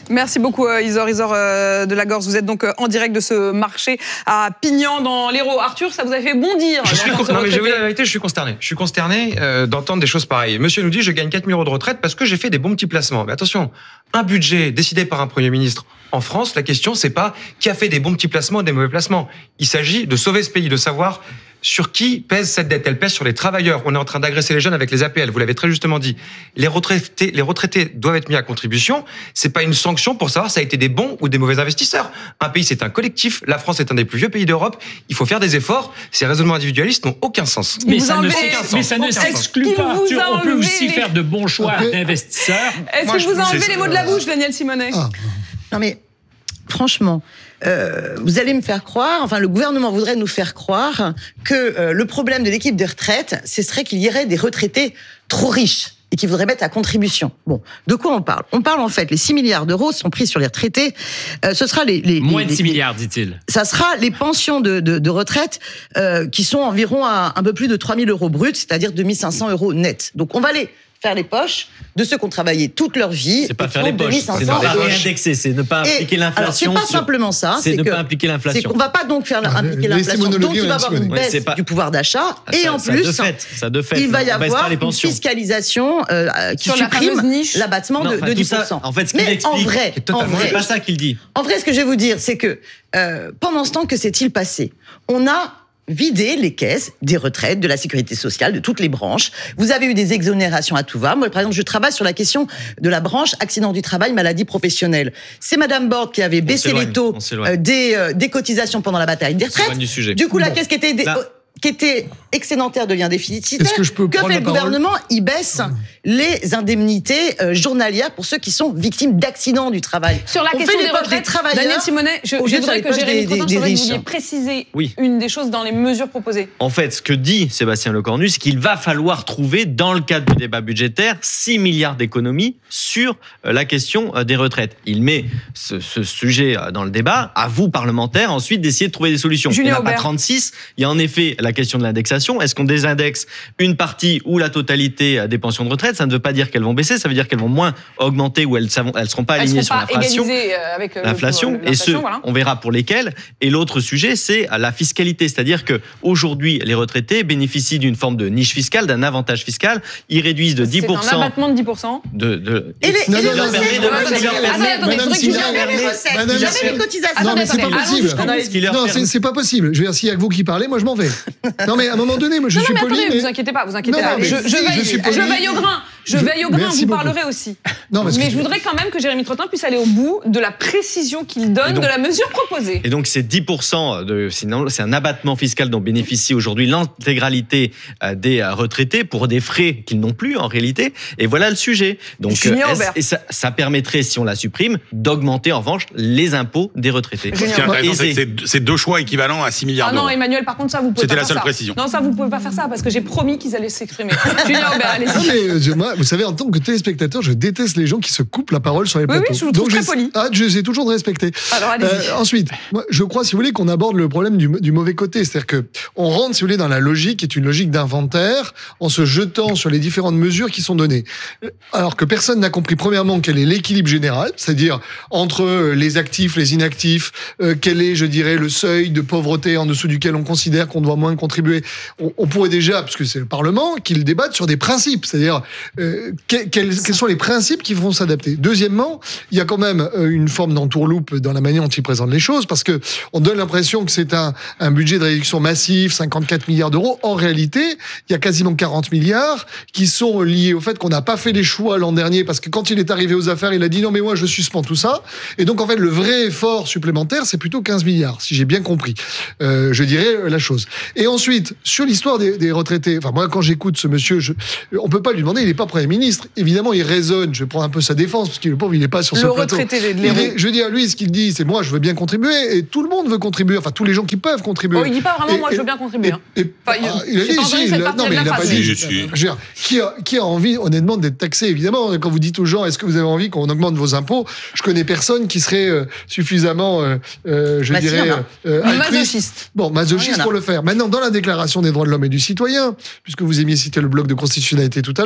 [SPEAKER 1] Merci beaucoup Isor, Isor de la Gorse. Vous êtes donc en direct de ce marché à Pignan dans l'Hérault. Arthur, ça vous a fait bondir?
[SPEAKER 11] Je suis con... Non mais je vais vous dire la vérité, je suis consterné. Je suis consterné euh, d'entendre des choses pareilles. Monsieur nous dit je gagne quatre mille euros de retraite parce que j'ai fait des bons petits placements. Mais attention, un budget décidé par un Premier ministre en France, la question c'est pas qui a fait des bons petits placements ou des mauvais placements. Il s'agit de sauver ce pays, de savoir sur qui pèse cette dette. Elle pèse sur les travailleurs. On est en train d'agresser les jeunes avec les A P L. Vous l'avez très justement dit. Les retraités, les retraités doivent être mis à contribution. C'est pas une sanction pour savoir si ça a été des bons ou des mauvais investisseurs. Un pays, c'est un collectif. La France est un des plus vieux pays d'Europe. Il faut faire des efforts. Ces raisonnements individualistes n'ont aucun sens.
[SPEAKER 9] Mais ça, ne, mais ça ne s'exclut pas. On peut aussi les... faire de bons choix okay. d'investisseurs.
[SPEAKER 1] Est-ce que je vous ai enlevé les mots de la bouche, Daniel Simonet?
[SPEAKER 14] ah. Non mais, franchement... Euh, vous allez me faire croire, enfin le gouvernement voudrait nous faire croire que euh, le problème de l'équipe des retraites, ce serait qu'il y aurait des retraités trop riches et qui voudraient mettre à contribution. Bon, de quoi on parle? On parle en fait, les six milliards d'euros sont pris sur les retraités. Euh, ce sera les, les
[SPEAKER 9] moins
[SPEAKER 14] les,
[SPEAKER 9] de six milliards, dit-il.
[SPEAKER 14] Ça sera les pensions de, de, de retraite euh, qui sont environ à un peu plus de trois mille euros bruts, c'est-à-dire deux mille cinq cents euros net. Donc on va les faire les poches de ceux qui ont travaillé toute leur vie.
[SPEAKER 18] C'est pas faire les poches, c'est ne pas réindexer, c'est ne pas impliquer l'inflation.
[SPEAKER 14] Alors, c'est pas
[SPEAKER 18] sur...
[SPEAKER 14] simplement ça.
[SPEAKER 18] C'est, c'est ne
[SPEAKER 14] que,
[SPEAKER 18] pas impliquer l'inflation.
[SPEAKER 14] C'est qu'on va pas donc faire ah, impliquer l'inflation. Donc il va y avoir une baisse ouais, pas... du pouvoir d'achat. Ah, et
[SPEAKER 18] ça,
[SPEAKER 14] en
[SPEAKER 18] ça
[SPEAKER 14] plus,
[SPEAKER 18] de fait, ça de fait,
[SPEAKER 14] il va y avoir une fiscalisation euh, qui
[SPEAKER 1] sur
[SPEAKER 14] supprime
[SPEAKER 1] la
[SPEAKER 14] l'abattement non, de,
[SPEAKER 18] enfin,
[SPEAKER 14] de dix pour cent.
[SPEAKER 18] Ça, en fait, ce qu'il
[SPEAKER 14] Mais
[SPEAKER 18] explique,
[SPEAKER 14] en vrai, en vrai,
[SPEAKER 18] c'est pas ça qu'il dit.
[SPEAKER 14] En vrai, ce que je vais vous dire, c'est que euh, pendant ce temps, que s'est-il passé? On a vider les caisses des retraites, de la sécurité sociale, de toutes les branches. Vous avez eu des exonérations à tout va. Moi, par exemple, je travaille sur la question de la branche accident du travail, maladie professionnelle. C'est Madame Borne qui avait baissé les taux euh, des, euh, des cotisations pendant la bataille des retraites. Du, sujet. du coup, la bon. caisse qui était... Des, Là. qui était excédentaire devient déficitaire.
[SPEAKER 15] Que, je peux
[SPEAKER 14] que fait le gouvernement? Il baisse les indemnités euh, journalières pour ceux qui sont victimes d'accidents du travail.
[SPEAKER 1] Sur la
[SPEAKER 14] On
[SPEAKER 1] question
[SPEAKER 14] fait
[SPEAKER 1] des retraites,
[SPEAKER 14] des travailleurs,
[SPEAKER 1] Daniel Simonet, je, je voudrais que Jérémy Trottin, je voudrais que vous vouliez préciser
[SPEAKER 18] oui.
[SPEAKER 1] une des choses dans les mesures proposées.
[SPEAKER 18] En fait, ce que dit Sébastien Lecornu, c'est qu'il va falloir trouver, dans le cadre du débat budgétaire, six milliards d'économies sur la question des retraites. Il met ce, ce sujet dans le débat, à vous, parlementaires, ensuite d'essayer de trouver des solutions.
[SPEAKER 1] Julien
[SPEAKER 18] il n'y en a
[SPEAKER 1] Aubert.
[SPEAKER 18] pas trente-six, il y a en effet la question de l'indexation. Est-ce qu'on désindexe une partie ou la totalité des pensions de retraite? Ça ne veut pas dire qu'elles vont baisser, ça veut dire qu'elles vont moins augmenter ou elles ne seront pas alignées sur l'inflation.
[SPEAKER 1] Avec
[SPEAKER 18] l'inflation, et ce, voilà. on verra pour lesquels. Et l'autre sujet, c'est la fiscalité, c'est-à-dire que aujourd'hui, les retraités bénéficient d'une forme de niche fiscale, d'un avantage fiscal. Ils réduisent de dix pour cent.
[SPEAKER 1] C'est un abattement de dix pour cent.
[SPEAKER 18] De, de...
[SPEAKER 14] Et les,
[SPEAKER 18] non,
[SPEAKER 14] et
[SPEAKER 18] non,
[SPEAKER 14] les
[SPEAKER 18] leur
[SPEAKER 14] recettes,
[SPEAKER 18] permet de,
[SPEAKER 14] attendez,
[SPEAKER 18] leur permet,
[SPEAKER 14] attendez,
[SPEAKER 15] Madame
[SPEAKER 14] je jamais les recettes,
[SPEAKER 15] Madame
[SPEAKER 14] jamais les cotisations.
[SPEAKER 15] Non, mais c'est pas possible. Non, c'est, c'est pas possible. Je veux dire, s'il y a que vous qui parlez, moi je m'en vais. Non, mais à un moment donné, moi je
[SPEAKER 1] non,
[SPEAKER 15] suis
[SPEAKER 1] non, mais
[SPEAKER 15] poli.
[SPEAKER 1] Attendez,
[SPEAKER 15] mais...
[SPEAKER 1] vous inquiétez pas, vous inquiétez
[SPEAKER 15] non,
[SPEAKER 1] pas.
[SPEAKER 15] Non,
[SPEAKER 1] je,
[SPEAKER 15] si,
[SPEAKER 1] je, veille,
[SPEAKER 15] je,
[SPEAKER 1] je veille au grain. Je, je veille au grain, vous parlerez aussi.
[SPEAKER 15] Non,
[SPEAKER 1] mais
[SPEAKER 15] que
[SPEAKER 1] je voudrais quand même que Jérémy Trottin puisse aller au bout de la précision qu'il donne donc, de la mesure proposée.
[SPEAKER 18] Et donc, c'est dix pour cent de, sinon, c'est un abattement fiscal dont bénéficie aujourd'hui l'intégralité des retraités pour des frais qu'ils n'ont plus en réalité. Et voilà le sujet. Donc, et ça, ça permettrait, si on la supprime, d'augmenter en revanche les impôts des retraités.
[SPEAKER 8] Ce qui est intéressant, c'est, c'est, c'est deux choix équivalents à six milliards
[SPEAKER 1] ah non,
[SPEAKER 8] d'euros.
[SPEAKER 1] Emmanuel, par contre, ça, vous pouvez
[SPEAKER 8] C'était
[SPEAKER 1] pas
[SPEAKER 8] la
[SPEAKER 1] faire
[SPEAKER 8] seule
[SPEAKER 1] ça.
[SPEAKER 8] précision.
[SPEAKER 1] Non, ça, vous pouvez pas faire ça parce que j'ai promis qu'ils allaient s'exprimer. Julien Aubert, allez-y.
[SPEAKER 15] Mais, je, moi, vous savez, en tant que téléspectateur, je déteste les gens qui se coupent la parole sur les plateaux.
[SPEAKER 1] Oui, oui, je vous trouve
[SPEAKER 15] Donc,
[SPEAKER 1] très poli.
[SPEAKER 15] Ah, j'essaie toujours de respecter.
[SPEAKER 1] Alors, allez-y.
[SPEAKER 15] Euh, ensuite, moi, je crois, si vous voulez, qu'on aborde le problème du, du mauvais côté. C'est-à-dire que on rentre, si vous voulez, dans la logique qui est une logique d'inventaire en se jetant sur les différentes mesures qui sont données. Alors que personne n'a compris, premièrement, quel est l'équilibre général, c'est-à-dire entre les actifs, les inactifs, euh, quel est, je dirais, le seuil de pauvreté en dessous duquel on considère qu'on doit moins contribuer. On, on pourrait déjà, puisque c'est le Parlement, qu'il débatte sur des principes, c'est-à-dire euh, quels, quels sont les principes qui vont s'adapter. Deuxièmement, il y a quand même une forme d'entourloupe dans la manière dont il présente les choses, parce que on donne l'impression que c'est un, un budget de réduction massif, cinquante-quatre milliards d'euros. En réalité, il y a quasiment quarante milliards qui sont liés au fait qu'on n'a pas fait les choix l'an dernier, parce que quand il est arrivé aux affaires, il a dit non mais moi je suspends tout ça. Et donc en fait le vrai effort supplémentaire, c'est plutôt quinze milliards, si j'ai bien compris. Euh, je dirais la chose. Et ensuite, sur l'histoire des, des retraités, enfin moi quand j'écoute ce monsieur, je, on peut pas lui demander, il n'est pas Premier ministre. Évidemment, il raisonne, je prends un peu sa défense, parce que le pauvre, il n'est pas sur
[SPEAKER 1] le
[SPEAKER 15] ce plateau.
[SPEAKER 1] Retraité de
[SPEAKER 15] il est, je veux dire, lui, ce qu'il dit, c'est moi, je veux bien contribuer, et tout le monde veut contribuer, enfin tous les gens qui peuvent contribuer.
[SPEAKER 1] Oh, il dit pas vraiment,
[SPEAKER 15] et,
[SPEAKER 1] moi,
[SPEAKER 15] et,
[SPEAKER 1] je veux bien contribuer.
[SPEAKER 15] Et, et, enfin,
[SPEAKER 1] il,
[SPEAKER 15] ah, il a dit, si, il a, non mais il n'a pas dit.
[SPEAKER 8] Je suis.
[SPEAKER 15] Je veux dire, qui a, qui a envie, honnêtement, d'être taxé, évidemment, quand vous dites aux gens, est-ce que vous avez envie qu'on augmente vos impôts? Je connais personne qui serait euh, suffisamment, euh, euh, je
[SPEAKER 14] bah,
[SPEAKER 15] dirais,
[SPEAKER 14] euh,
[SPEAKER 1] masochiste.
[SPEAKER 15] Bon, masochiste pour le faire. Maintenant, dans la Déclaration des droits de l'homme et du citoyen, puisque vous aimiez citer le bloc de constitutionnalité tout à l'heure,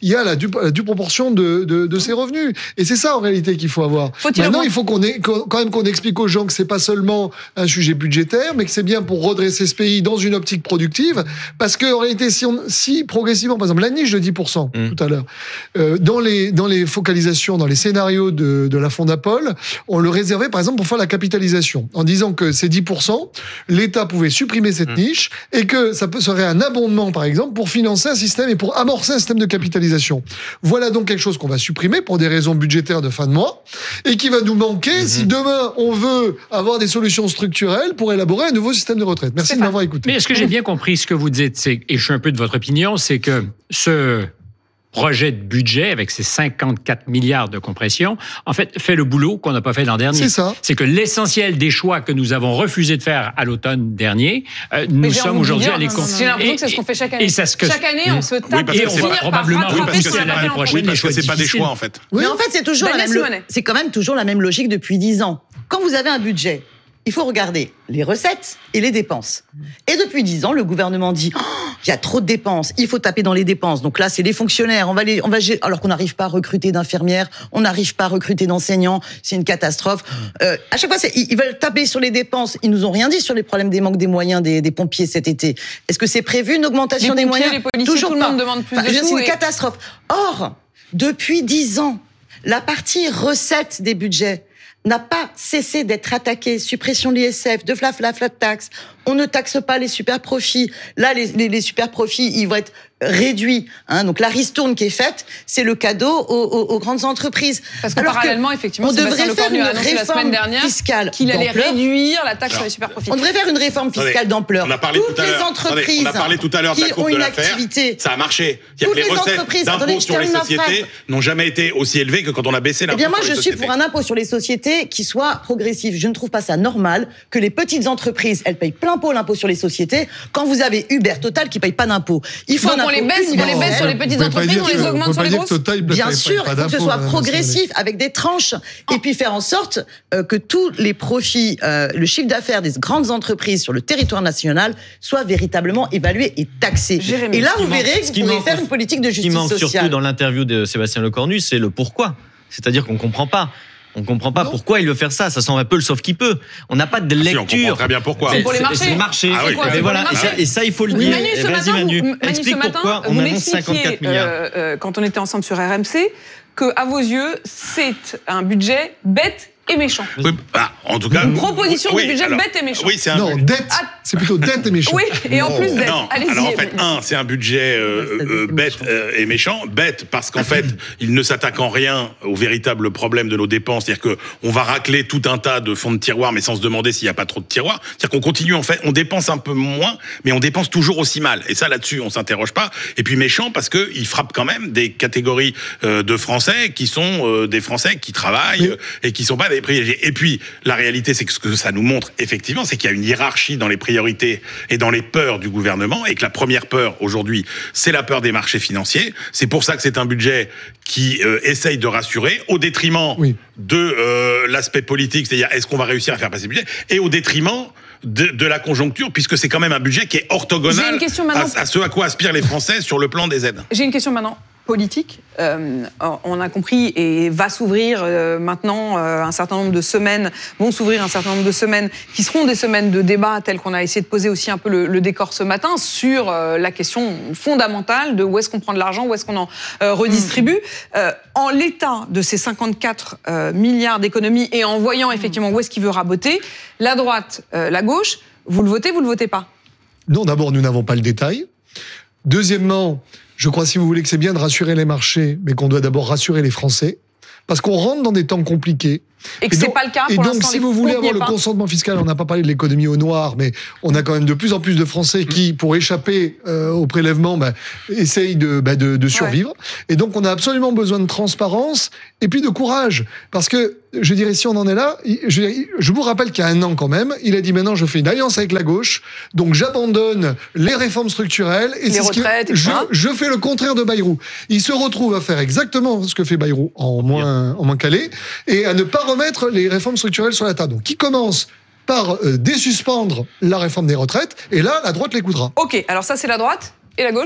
[SPEAKER 15] il y a la due, la due proportion de, de, de ses revenus. Et c'est ça en réalité qu'il faut avoir.
[SPEAKER 1] Faut-il
[SPEAKER 15] Maintenant,
[SPEAKER 1] avoir...
[SPEAKER 15] il faut qu'on ait, quand même qu'on explique aux gens que c'est pas seulement un sujet budgétaire, mais que c'est bien pour redresser ce pays dans une optique productive. Parce que en réalité, si, on, si progressivement, par exemple, la niche de dix pour cent mmh. tout à l'heure, euh, dans les dans les focalisations, dans les scénarios de, de la Fondapol, on le réservait par exemple pour faire la capitalisation, en disant que ces dix pour cent, l'État pouvait supprimer cette mmh. niche et que ça peut, serait un abondement par exemple pour financer un système et pour amorcer un système de capitalisation. Voilà donc quelque chose qu'on va supprimer pour des raisons budgétaires de fin de mois et qui va nous manquer mmh. si demain on veut avoir des solutions structurelles pour élaborer un nouveau système de retraite. Merci
[SPEAKER 9] c'est
[SPEAKER 15] de m'avoir écouté.
[SPEAKER 9] Mais est-ce que j'ai bien compris ce que vous dites, c'est, et je suis un peu de votre opinion, c'est que ce projet de budget avec ses cinquante-quatre milliards de compression, en fait, fait le boulot qu'on n'a pas fait l'an dernier.
[SPEAKER 15] C'est ça.
[SPEAKER 9] C'est que l'essentiel des choix que nous avons refusé de faire à l'automne dernier, euh, nous sommes aujourd'hui à les con...
[SPEAKER 1] J'ai l'impression que c'est ce qu'on fait chaque année.
[SPEAKER 9] Et ça, ce que...
[SPEAKER 1] Chaque année, on se tape
[SPEAKER 8] oui, parce
[SPEAKER 9] et on va probablement repousser à l'année prochaine les choix
[SPEAKER 8] c'est pas des choix, en fait.
[SPEAKER 14] Oui. Mais en fait, c'est toujours la même lo... c'est quand même toujours la même logique depuis dix ans. Quand vous avez un budget, il faut regarder les recettes et les dépenses. Et depuis dix ans, le gouvernement dit oh, il y a trop de dépenses, il faut taper dans les dépenses. Donc là, c'est les fonctionnaires, on va les, on va alors qu'on n'arrive pas à recruter d'infirmières, on n'arrive pas à recruter d'enseignants, c'est une catastrophe. Euh, à chaque fois, c'est, ils veulent taper sur les dépenses. Ils nous ont rien dit sur les problèmes des manques des moyens des, des pompiers cet été. Est-ce que c'est prévu une augmentation
[SPEAKER 1] les
[SPEAKER 14] des
[SPEAKER 1] pompiers,
[SPEAKER 14] moyens?
[SPEAKER 1] Les policiers,
[SPEAKER 14] Toujours
[SPEAKER 1] tout le
[SPEAKER 14] pas.
[SPEAKER 1] monde demande plus
[SPEAKER 14] enfin,
[SPEAKER 1] de
[SPEAKER 14] C'est
[SPEAKER 1] sous
[SPEAKER 14] une
[SPEAKER 1] et...
[SPEAKER 14] catastrophe. Or, depuis dix ans, la partie recette des budgets n'a pas cessé d'être attaqué. Suppression de l'I S F, de fla fla flat tax. On ne taxe pas les super profits. Là, les, les, les super profits, ils vont être réduits. Hein. Donc la ristourne qui est faite, c'est le cadeau aux, aux, aux grandes entreprises.
[SPEAKER 1] Parce que Alors parallèlement, que effectivement,
[SPEAKER 14] on devrait faire une
[SPEAKER 1] réforme la semaine dernière
[SPEAKER 14] fiscale
[SPEAKER 1] qu'il allait
[SPEAKER 14] d'ampleur.
[SPEAKER 1] réduire la taxe Alors, sur les super profits.
[SPEAKER 14] On devrait faire une réforme fiscale d'ampleur.
[SPEAKER 8] On a parlé
[SPEAKER 14] Toutes
[SPEAKER 8] tout à l'heure.
[SPEAKER 14] les entreprises
[SPEAKER 8] Attendez, on a parlé tout à l'heure de la courbe de l'affaire. Ça a marché. Il y a que les, les recettes d'impôts sur les sociétés n'ont jamais été aussi élevées que quand on a baissé l'impôt.
[SPEAKER 14] Eh bien, moi,
[SPEAKER 8] sur les
[SPEAKER 14] je suis
[SPEAKER 8] sociétés.
[SPEAKER 14] pour un impôt sur les sociétés qui soit progressif. Je ne trouve pas ça normal que les petites entreprises, elles payent plein pot l'impôt sur les sociétés quand vous avez Uber, Total qui paye pas d'impôt. Il faut
[SPEAKER 1] Donc on les baisse, on les baisse sur les petites entreprises, on les augmente sur les grosses.
[SPEAKER 14] Bien sûr, il faut que ce soit progressif avec des tranches et puis faire en sorte euh, que tous les profits, euh, le chiffre d'affaires des grandes entreprises sur le territoire national soient véritablement évalués et taxés.
[SPEAKER 1] Jérémy,
[SPEAKER 14] et là, vous
[SPEAKER 18] manque,
[SPEAKER 14] verrez que vous pourrez faire une politique de justice sociale.
[SPEAKER 18] Ce qui manque surtout dans l'interview de Sébastien Lecornu, c'est le pourquoi. C'est-à-dire qu'on comprend pas. On ne comprend pas non. pourquoi il veut faire ça. Ça sent un peu le sauf qui peut. On n'a pas de lecture.
[SPEAKER 8] Si, on comprend très bien pourquoi.
[SPEAKER 1] C'est pour les marchés.
[SPEAKER 18] C'est le marché.
[SPEAKER 8] Ah oui,
[SPEAKER 18] quoi, et, voilà. et, ça, et ça, il faut le
[SPEAKER 1] oui,
[SPEAKER 18] dire.
[SPEAKER 1] Manu,
[SPEAKER 18] et
[SPEAKER 1] ce
[SPEAKER 18] vas-y,
[SPEAKER 1] matin,
[SPEAKER 18] Manu.
[SPEAKER 1] Vous, Manu,
[SPEAKER 18] explique
[SPEAKER 1] ce matin,
[SPEAKER 18] pourquoi on annonce cinquante-quatre milliards.
[SPEAKER 1] Euh, euh, quand on était ensemble sur R M C, que à vos yeux, c'est un budget bête et méchant.
[SPEAKER 8] Oui, bah, en tout cas,
[SPEAKER 1] une proposition
[SPEAKER 8] oui,
[SPEAKER 1] de budget
[SPEAKER 8] alors,
[SPEAKER 1] bête et méchant.
[SPEAKER 8] Oui, c'est un
[SPEAKER 15] non, dette. Ah, c'est plutôt dette et méchant.
[SPEAKER 1] Oui, et en
[SPEAKER 15] non.
[SPEAKER 1] plus dette.
[SPEAKER 8] Non,
[SPEAKER 1] Allez-y.
[SPEAKER 8] alors en fait, un, c'est un budget euh, euh, bête euh, et méchant. Bête parce qu'en fait, il ne s'attaque en rien au véritable problème de nos dépenses. C'est-à-dire que on va racler tout un tas de fonds de tiroir, mais sans se demander s'il n'y a pas trop de tiroirs. C'est-à-dire qu'on continue en fait, on dépense un peu moins, mais on dépense toujours aussi mal. Et ça, là-dessus, on s'interroge pas. Et puis méchant parce que il frappe quand même des catégories euh, de Français qui sont euh, des Français qui travaillent euh, et qui sont pas des privilégiés. Et puis la réalité, c'est que ce que ça nous montre effectivement, c'est qu'il y a une hiérarchie dans les priorités et dans les peurs du gouvernement, et que la première peur aujourd'hui, c'est la peur des marchés financiers. C'est pour ça que c'est un budget qui euh, essaye de rassurer au détriment oui. de euh, l'aspect politique, c'est-à-dire est-ce qu'on va réussir à faire passer le budget, et au détriment de, de la conjoncture, puisque c'est quand même un budget qui est orthogonal à, à ce à quoi aspirent les Français sur le plan des aides.
[SPEAKER 1] J'ai une question maintenant. Politique, euh, on a compris, et va s'ouvrir euh, maintenant euh, un certain nombre de semaines, vont s'ouvrir un certain nombre de semaines qui seront des semaines de débat, telles qu'on a essayé de poser aussi un peu le, le décor ce matin, sur euh, la question fondamentale de où est-ce qu'on prend de l'argent, où est-ce qu'on en euh, redistribue. Mmh. Euh, en l'état de ces cinquante-quatre euh, milliards d'économies, et en voyant effectivement où est-ce qu'il veut raboter, la droite, euh, la gauche, vous le votez, vous le votez pas?
[SPEAKER 15] Non, d'abord, nous n'avons pas le détail. Deuxièmement, je crois, si vous voulez, que c'est bien de rassurer les marchés, mais qu'on doit d'abord rassurer les Français, parce qu'on rentre dans des temps compliqués.
[SPEAKER 1] Et que et donc, c'est pas le cas pour
[SPEAKER 15] Et
[SPEAKER 1] l'instant.
[SPEAKER 15] donc, si vous voulez avoir le consentement fiscal, on n'a pas parlé de l'économie au noir, mais on a quand même de plus en plus de Français qui, pour échapper euh, au prélèvement, bah, essayent de, bah, de, de survivre. Ouais. Et donc, on a absolument besoin de transparence et puis de courage, parce que je dirais, si on en est là, je, je vous rappelle qu'il y a un an quand même, il a dit maintenant je fais une alliance avec la gauche, donc j'abandonne les réformes structurelles et
[SPEAKER 1] les
[SPEAKER 15] c'est
[SPEAKER 1] retraites,
[SPEAKER 15] ce qui, je, je fais le contraire de Bayrou. Il se retrouve à faire exactement ce que fait Bayrou en moins, en moins calé et à ne pas remettre les réformes structurelles sur la table. Donc qui commence par euh, désuspendre la réforme des retraites et là la droite l'écoutera.
[SPEAKER 1] Ok, alors ça c'est la droite et la gauche.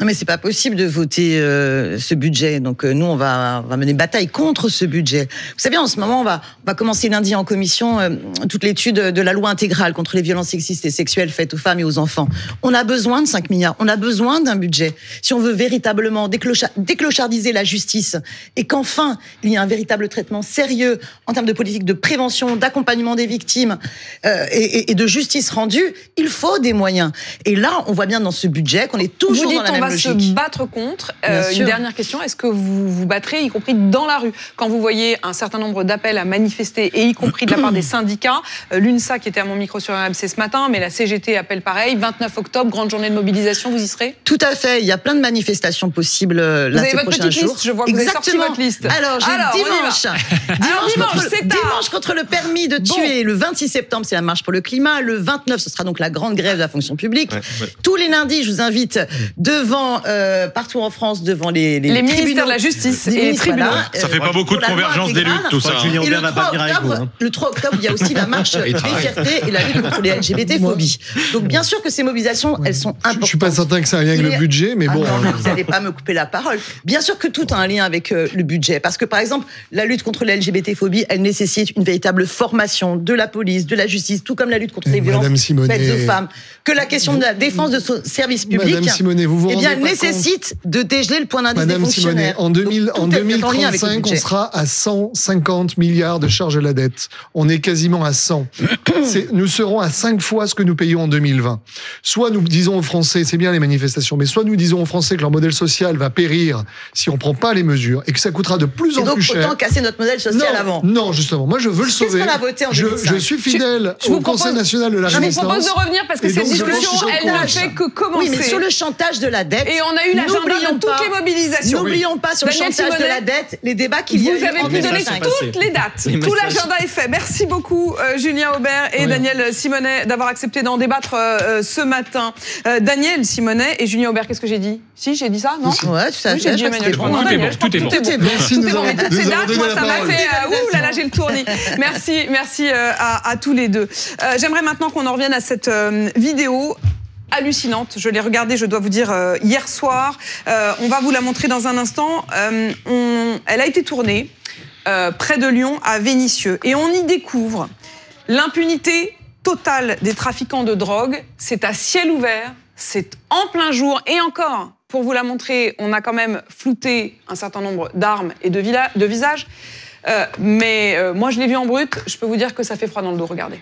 [SPEAKER 14] Non, mais c'est pas possible de voter euh, ce budget. Donc euh, nous, on va, on va mener bataille contre ce budget. Vous savez, en ce moment, on va, on va commencer lundi en commission euh, toute l'étude de la loi intégrale contre les violences sexistes et sexuelles faites aux femmes et aux enfants. On a besoin de cinq milliards. On a besoin d'un budget. Si on veut véritablement déclocha- déclochardiser la justice et qu'enfin, il y ait un véritable traitement sérieux en termes de politique de prévention, d'accompagnement des victimes euh, et, et, et de justice rendue, il faut des moyens. Et là, on voit bien dans ce budget qu'on est toujours
[SPEAKER 1] vous dites,
[SPEAKER 14] dans la même logique.
[SPEAKER 1] On va se battre contre. Euh, une dernière question, est-ce que vous vous battrez, y compris dans la rue, quand vous voyez un certain nombre d'appels à manifester, et y compris de la part des syndicats, euh, l'UNSA qui était à mon micro sur R M C ce matin, mais la C G T appelle pareil, vingt-neuf octobre, grande journée de mobilisation, vous y serez?
[SPEAKER 14] Tout à fait, il y a plein de manifestations possibles là,
[SPEAKER 1] vous avez
[SPEAKER 14] ces
[SPEAKER 1] votre
[SPEAKER 14] prochains
[SPEAKER 1] petite
[SPEAKER 14] jours.
[SPEAKER 1] Liste, je vois que
[SPEAKER 14] Exactement.
[SPEAKER 1] vous avez sorti votre liste.
[SPEAKER 14] Alors, j'ai
[SPEAKER 1] Alors
[SPEAKER 14] dimanche, dimanche,
[SPEAKER 1] dimanche,
[SPEAKER 14] contre,
[SPEAKER 1] c'est tard.
[SPEAKER 14] dimanche contre le permis de tuer, bon. Le vingt-six septembre, c'est la marche pour le climat, le vingt-neuf, ce sera donc la grande grève de la fonction publique. Ouais, ouais. Tous les lundis, je vous invite devant, euh, partout en France, devant les les,
[SPEAKER 1] les ministères de la justice et les tribunaux.
[SPEAKER 8] Voilà, ça fait pas euh, beaucoup de convergence des luttes, tout ça.
[SPEAKER 14] Et le trois, octobre, hein. le trois octobre, il y a aussi la marche des fiertés et la lutte contre les L G B T-phobies. Donc bien sûr que ces mobilisations, elles sont importantes.
[SPEAKER 15] Je suis pas certain que ça a un lien avec le budget, mais
[SPEAKER 14] ah
[SPEAKER 15] bon.
[SPEAKER 14] Non, mais vous n'allez pas me couper la parole. Bien sûr que tout a un lien avec euh, le budget, parce que par exemple, la lutte contre les L G B T-phobies, elle nécessite une véritable formation de la police, de la justice, tout comme la lutte contre les violences faites aux femmes, que la question de la défense de ce service public,
[SPEAKER 15] Madame Simonet, vous vous
[SPEAKER 14] eh bien,
[SPEAKER 15] rendez pas
[SPEAKER 14] nécessite compte de dégeler le point d'indice
[SPEAKER 15] Madame
[SPEAKER 14] des fonctionnaires.
[SPEAKER 15] Simonet, en, deux mille, en deux mille trente-cinq, on sera à cent cinquante milliards de charges à la dette. On est quasiment à cent. C'est, nous serons à cinq fois ce que nous payons en deux mille vingt. Soit nous disons aux Français, c'est bien les manifestations, mais soit nous disons aux Français que leur modèle social va périr si on prend pas les mesures et que ça coûtera de plus en
[SPEAKER 14] et donc,
[SPEAKER 15] plus cher.
[SPEAKER 14] Autant casser notre modèle social
[SPEAKER 15] non,
[SPEAKER 14] avant.
[SPEAKER 15] Non, justement. Moi, je veux le sauver.
[SPEAKER 14] Qu'est-ce qu'on a voté en deux mille cinq?
[SPEAKER 15] Je, je suis fidèle je, je au Conseil propose, national de la Résistance.
[SPEAKER 1] Je vous propose de revenir parce que cette discussion, elle ne fait que commencer.
[SPEAKER 14] Oui, mais sur le chantage de la dette.
[SPEAKER 1] Et on a eu l'agenda de toutes les mobilisations.
[SPEAKER 14] N'oublions pas sur
[SPEAKER 1] Daniel
[SPEAKER 14] le chantage
[SPEAKER 1] Simonet,
[SPEAKER 14] de la dette, les débats qu'il y a eu.
[SPEAKER 1] Vous avez pu donner toutes les dates. Tout l'agenda est fait. Merci beaucoup, euh, Julien Aubert et oui. Daniel Simonet, d'avoir accepté d'en débattre euh, ce matin. Euh, Daniel Simonet et Julien Aubert, qu'est-ce que j'ai dit? Si, j'ai dit ça, non?
[SPEAKER 14] Ouais, tout à
[SPEAKER 1] fait. J'ai dit Emmanuel.
[SPEAKER 9] Tout est bon, tout est bon.
[SPEAKER 1] Tout est bon. Tout est bon. Mais toutes ces dates, moi, ça m'a fait. Ouh là là, j'ai le tournis. Merci, merci à, à tous les deux. Euh, j'aimerais maintenant qu'on en revienne à cette euh, vidéo hallucinante. Je l'ai regardée, je dois vous dire, euh, hier soir. Euh, on va vous la montrer dans un instant. Euh, on, elle a été tournée euh, près de Lyon, à Vénissieux. Et on y découvre l'impunité totale des trafiquants de drogue. C'est à ciel ouvert, c'est en plein jour. Et encore, pour vous la montrer, on a quand même flouté un certain nombre d'armes et de, vila- de visages. Euh, mais euh, moi, je l'ai vu en brut. Je peux vous dire que ça fait froid dans le dos. Regardez.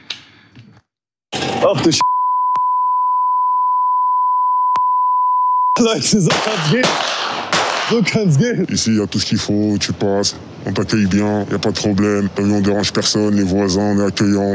[SPEAKER 19] Oh, t'es ch... Leute, so kann's gehen. So kann's gehen. Ici, il y a tout ce qu'il faut, tu passes, on t'accueille bien, il n'y a pas de problème. On ne dérange personne, les voisins, on est accueillants.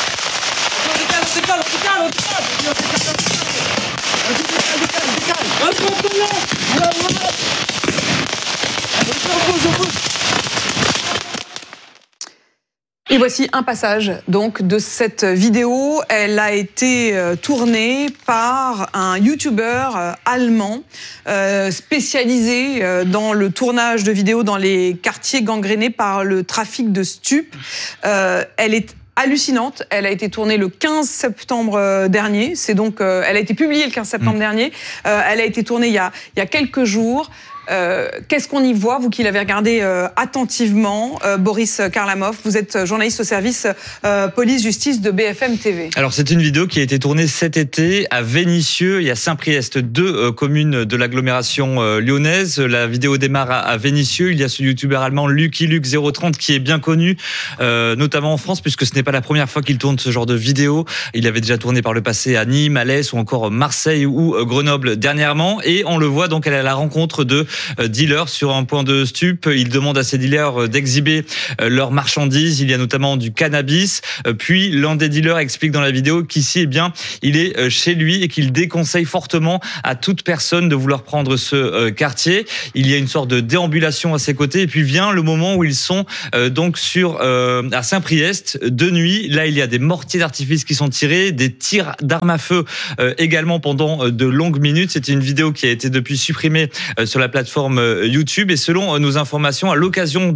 [SPEAKER 1] Et voici un passage donc de cette vidéo. Elle a été euh, tournée par un youtubeur euh, allemand euh, spécialisé euh, dans le tournage de vidéos dans les quartiers gangrénés par le trafic de stupes. Euh, elle est hallucinante. Elle a été tournée le quinze septembre dernier. C'est donc, euh, elle a été publiée le quinze septembre mmh. dernier. Euh, elle a été tournée il y a, il y a quelques jours. Euh, qu'est-ce qu'on y voit, vous qui l'avez regardé euh, attentivement, euh, Boris Karlamov, vous êtes journaliste au service euh, police-justice de B F M T V.
[SPEAKER 20] Alors c'est une vidéo qui a été tournée cet été à Vénissieux et à Saint-Priest, deux euh, communes de l'agglomération euh, lyonnaise. La vidéo démarre à, à Vénissieux. Il y a ce youtubeur allemand Lucky Luke zéro trente qui est bien connu, euh, notamment en France, puisque ce n'est pas la première fois qu'il tourne ce genre de vidéo. Il avait déjà tourné par le passé à Nîmes, Alès ou encore Marseille ou Grenoble dernièrement. Et on le voit donc, elle est à la rencontre de dealers sur un point de stup. Il demande à ces dealers d'exhiber leurs marchandises. Il y a notamment du cannabis. Puis l'un des dealers explique dans la vidéo qu'ici, eh bien, il est chez lui et qu'il déconseille fortement à toute personne de vouloir prendre ce quartier. Il y a une sorte de déambulation à ses côtés. Et puis vient le moment où ils sont donc sur euh, à Saint-Priest de nuit. Là, il y a des mortiers d'artifice qui sont tirés, des tirs d'armes à feu euh, également pendant de longues minutes. C'était une vidéo qui a été depuis supprimée euh, sur la plateforme YouTube. Et selon nos informations, à l'occasion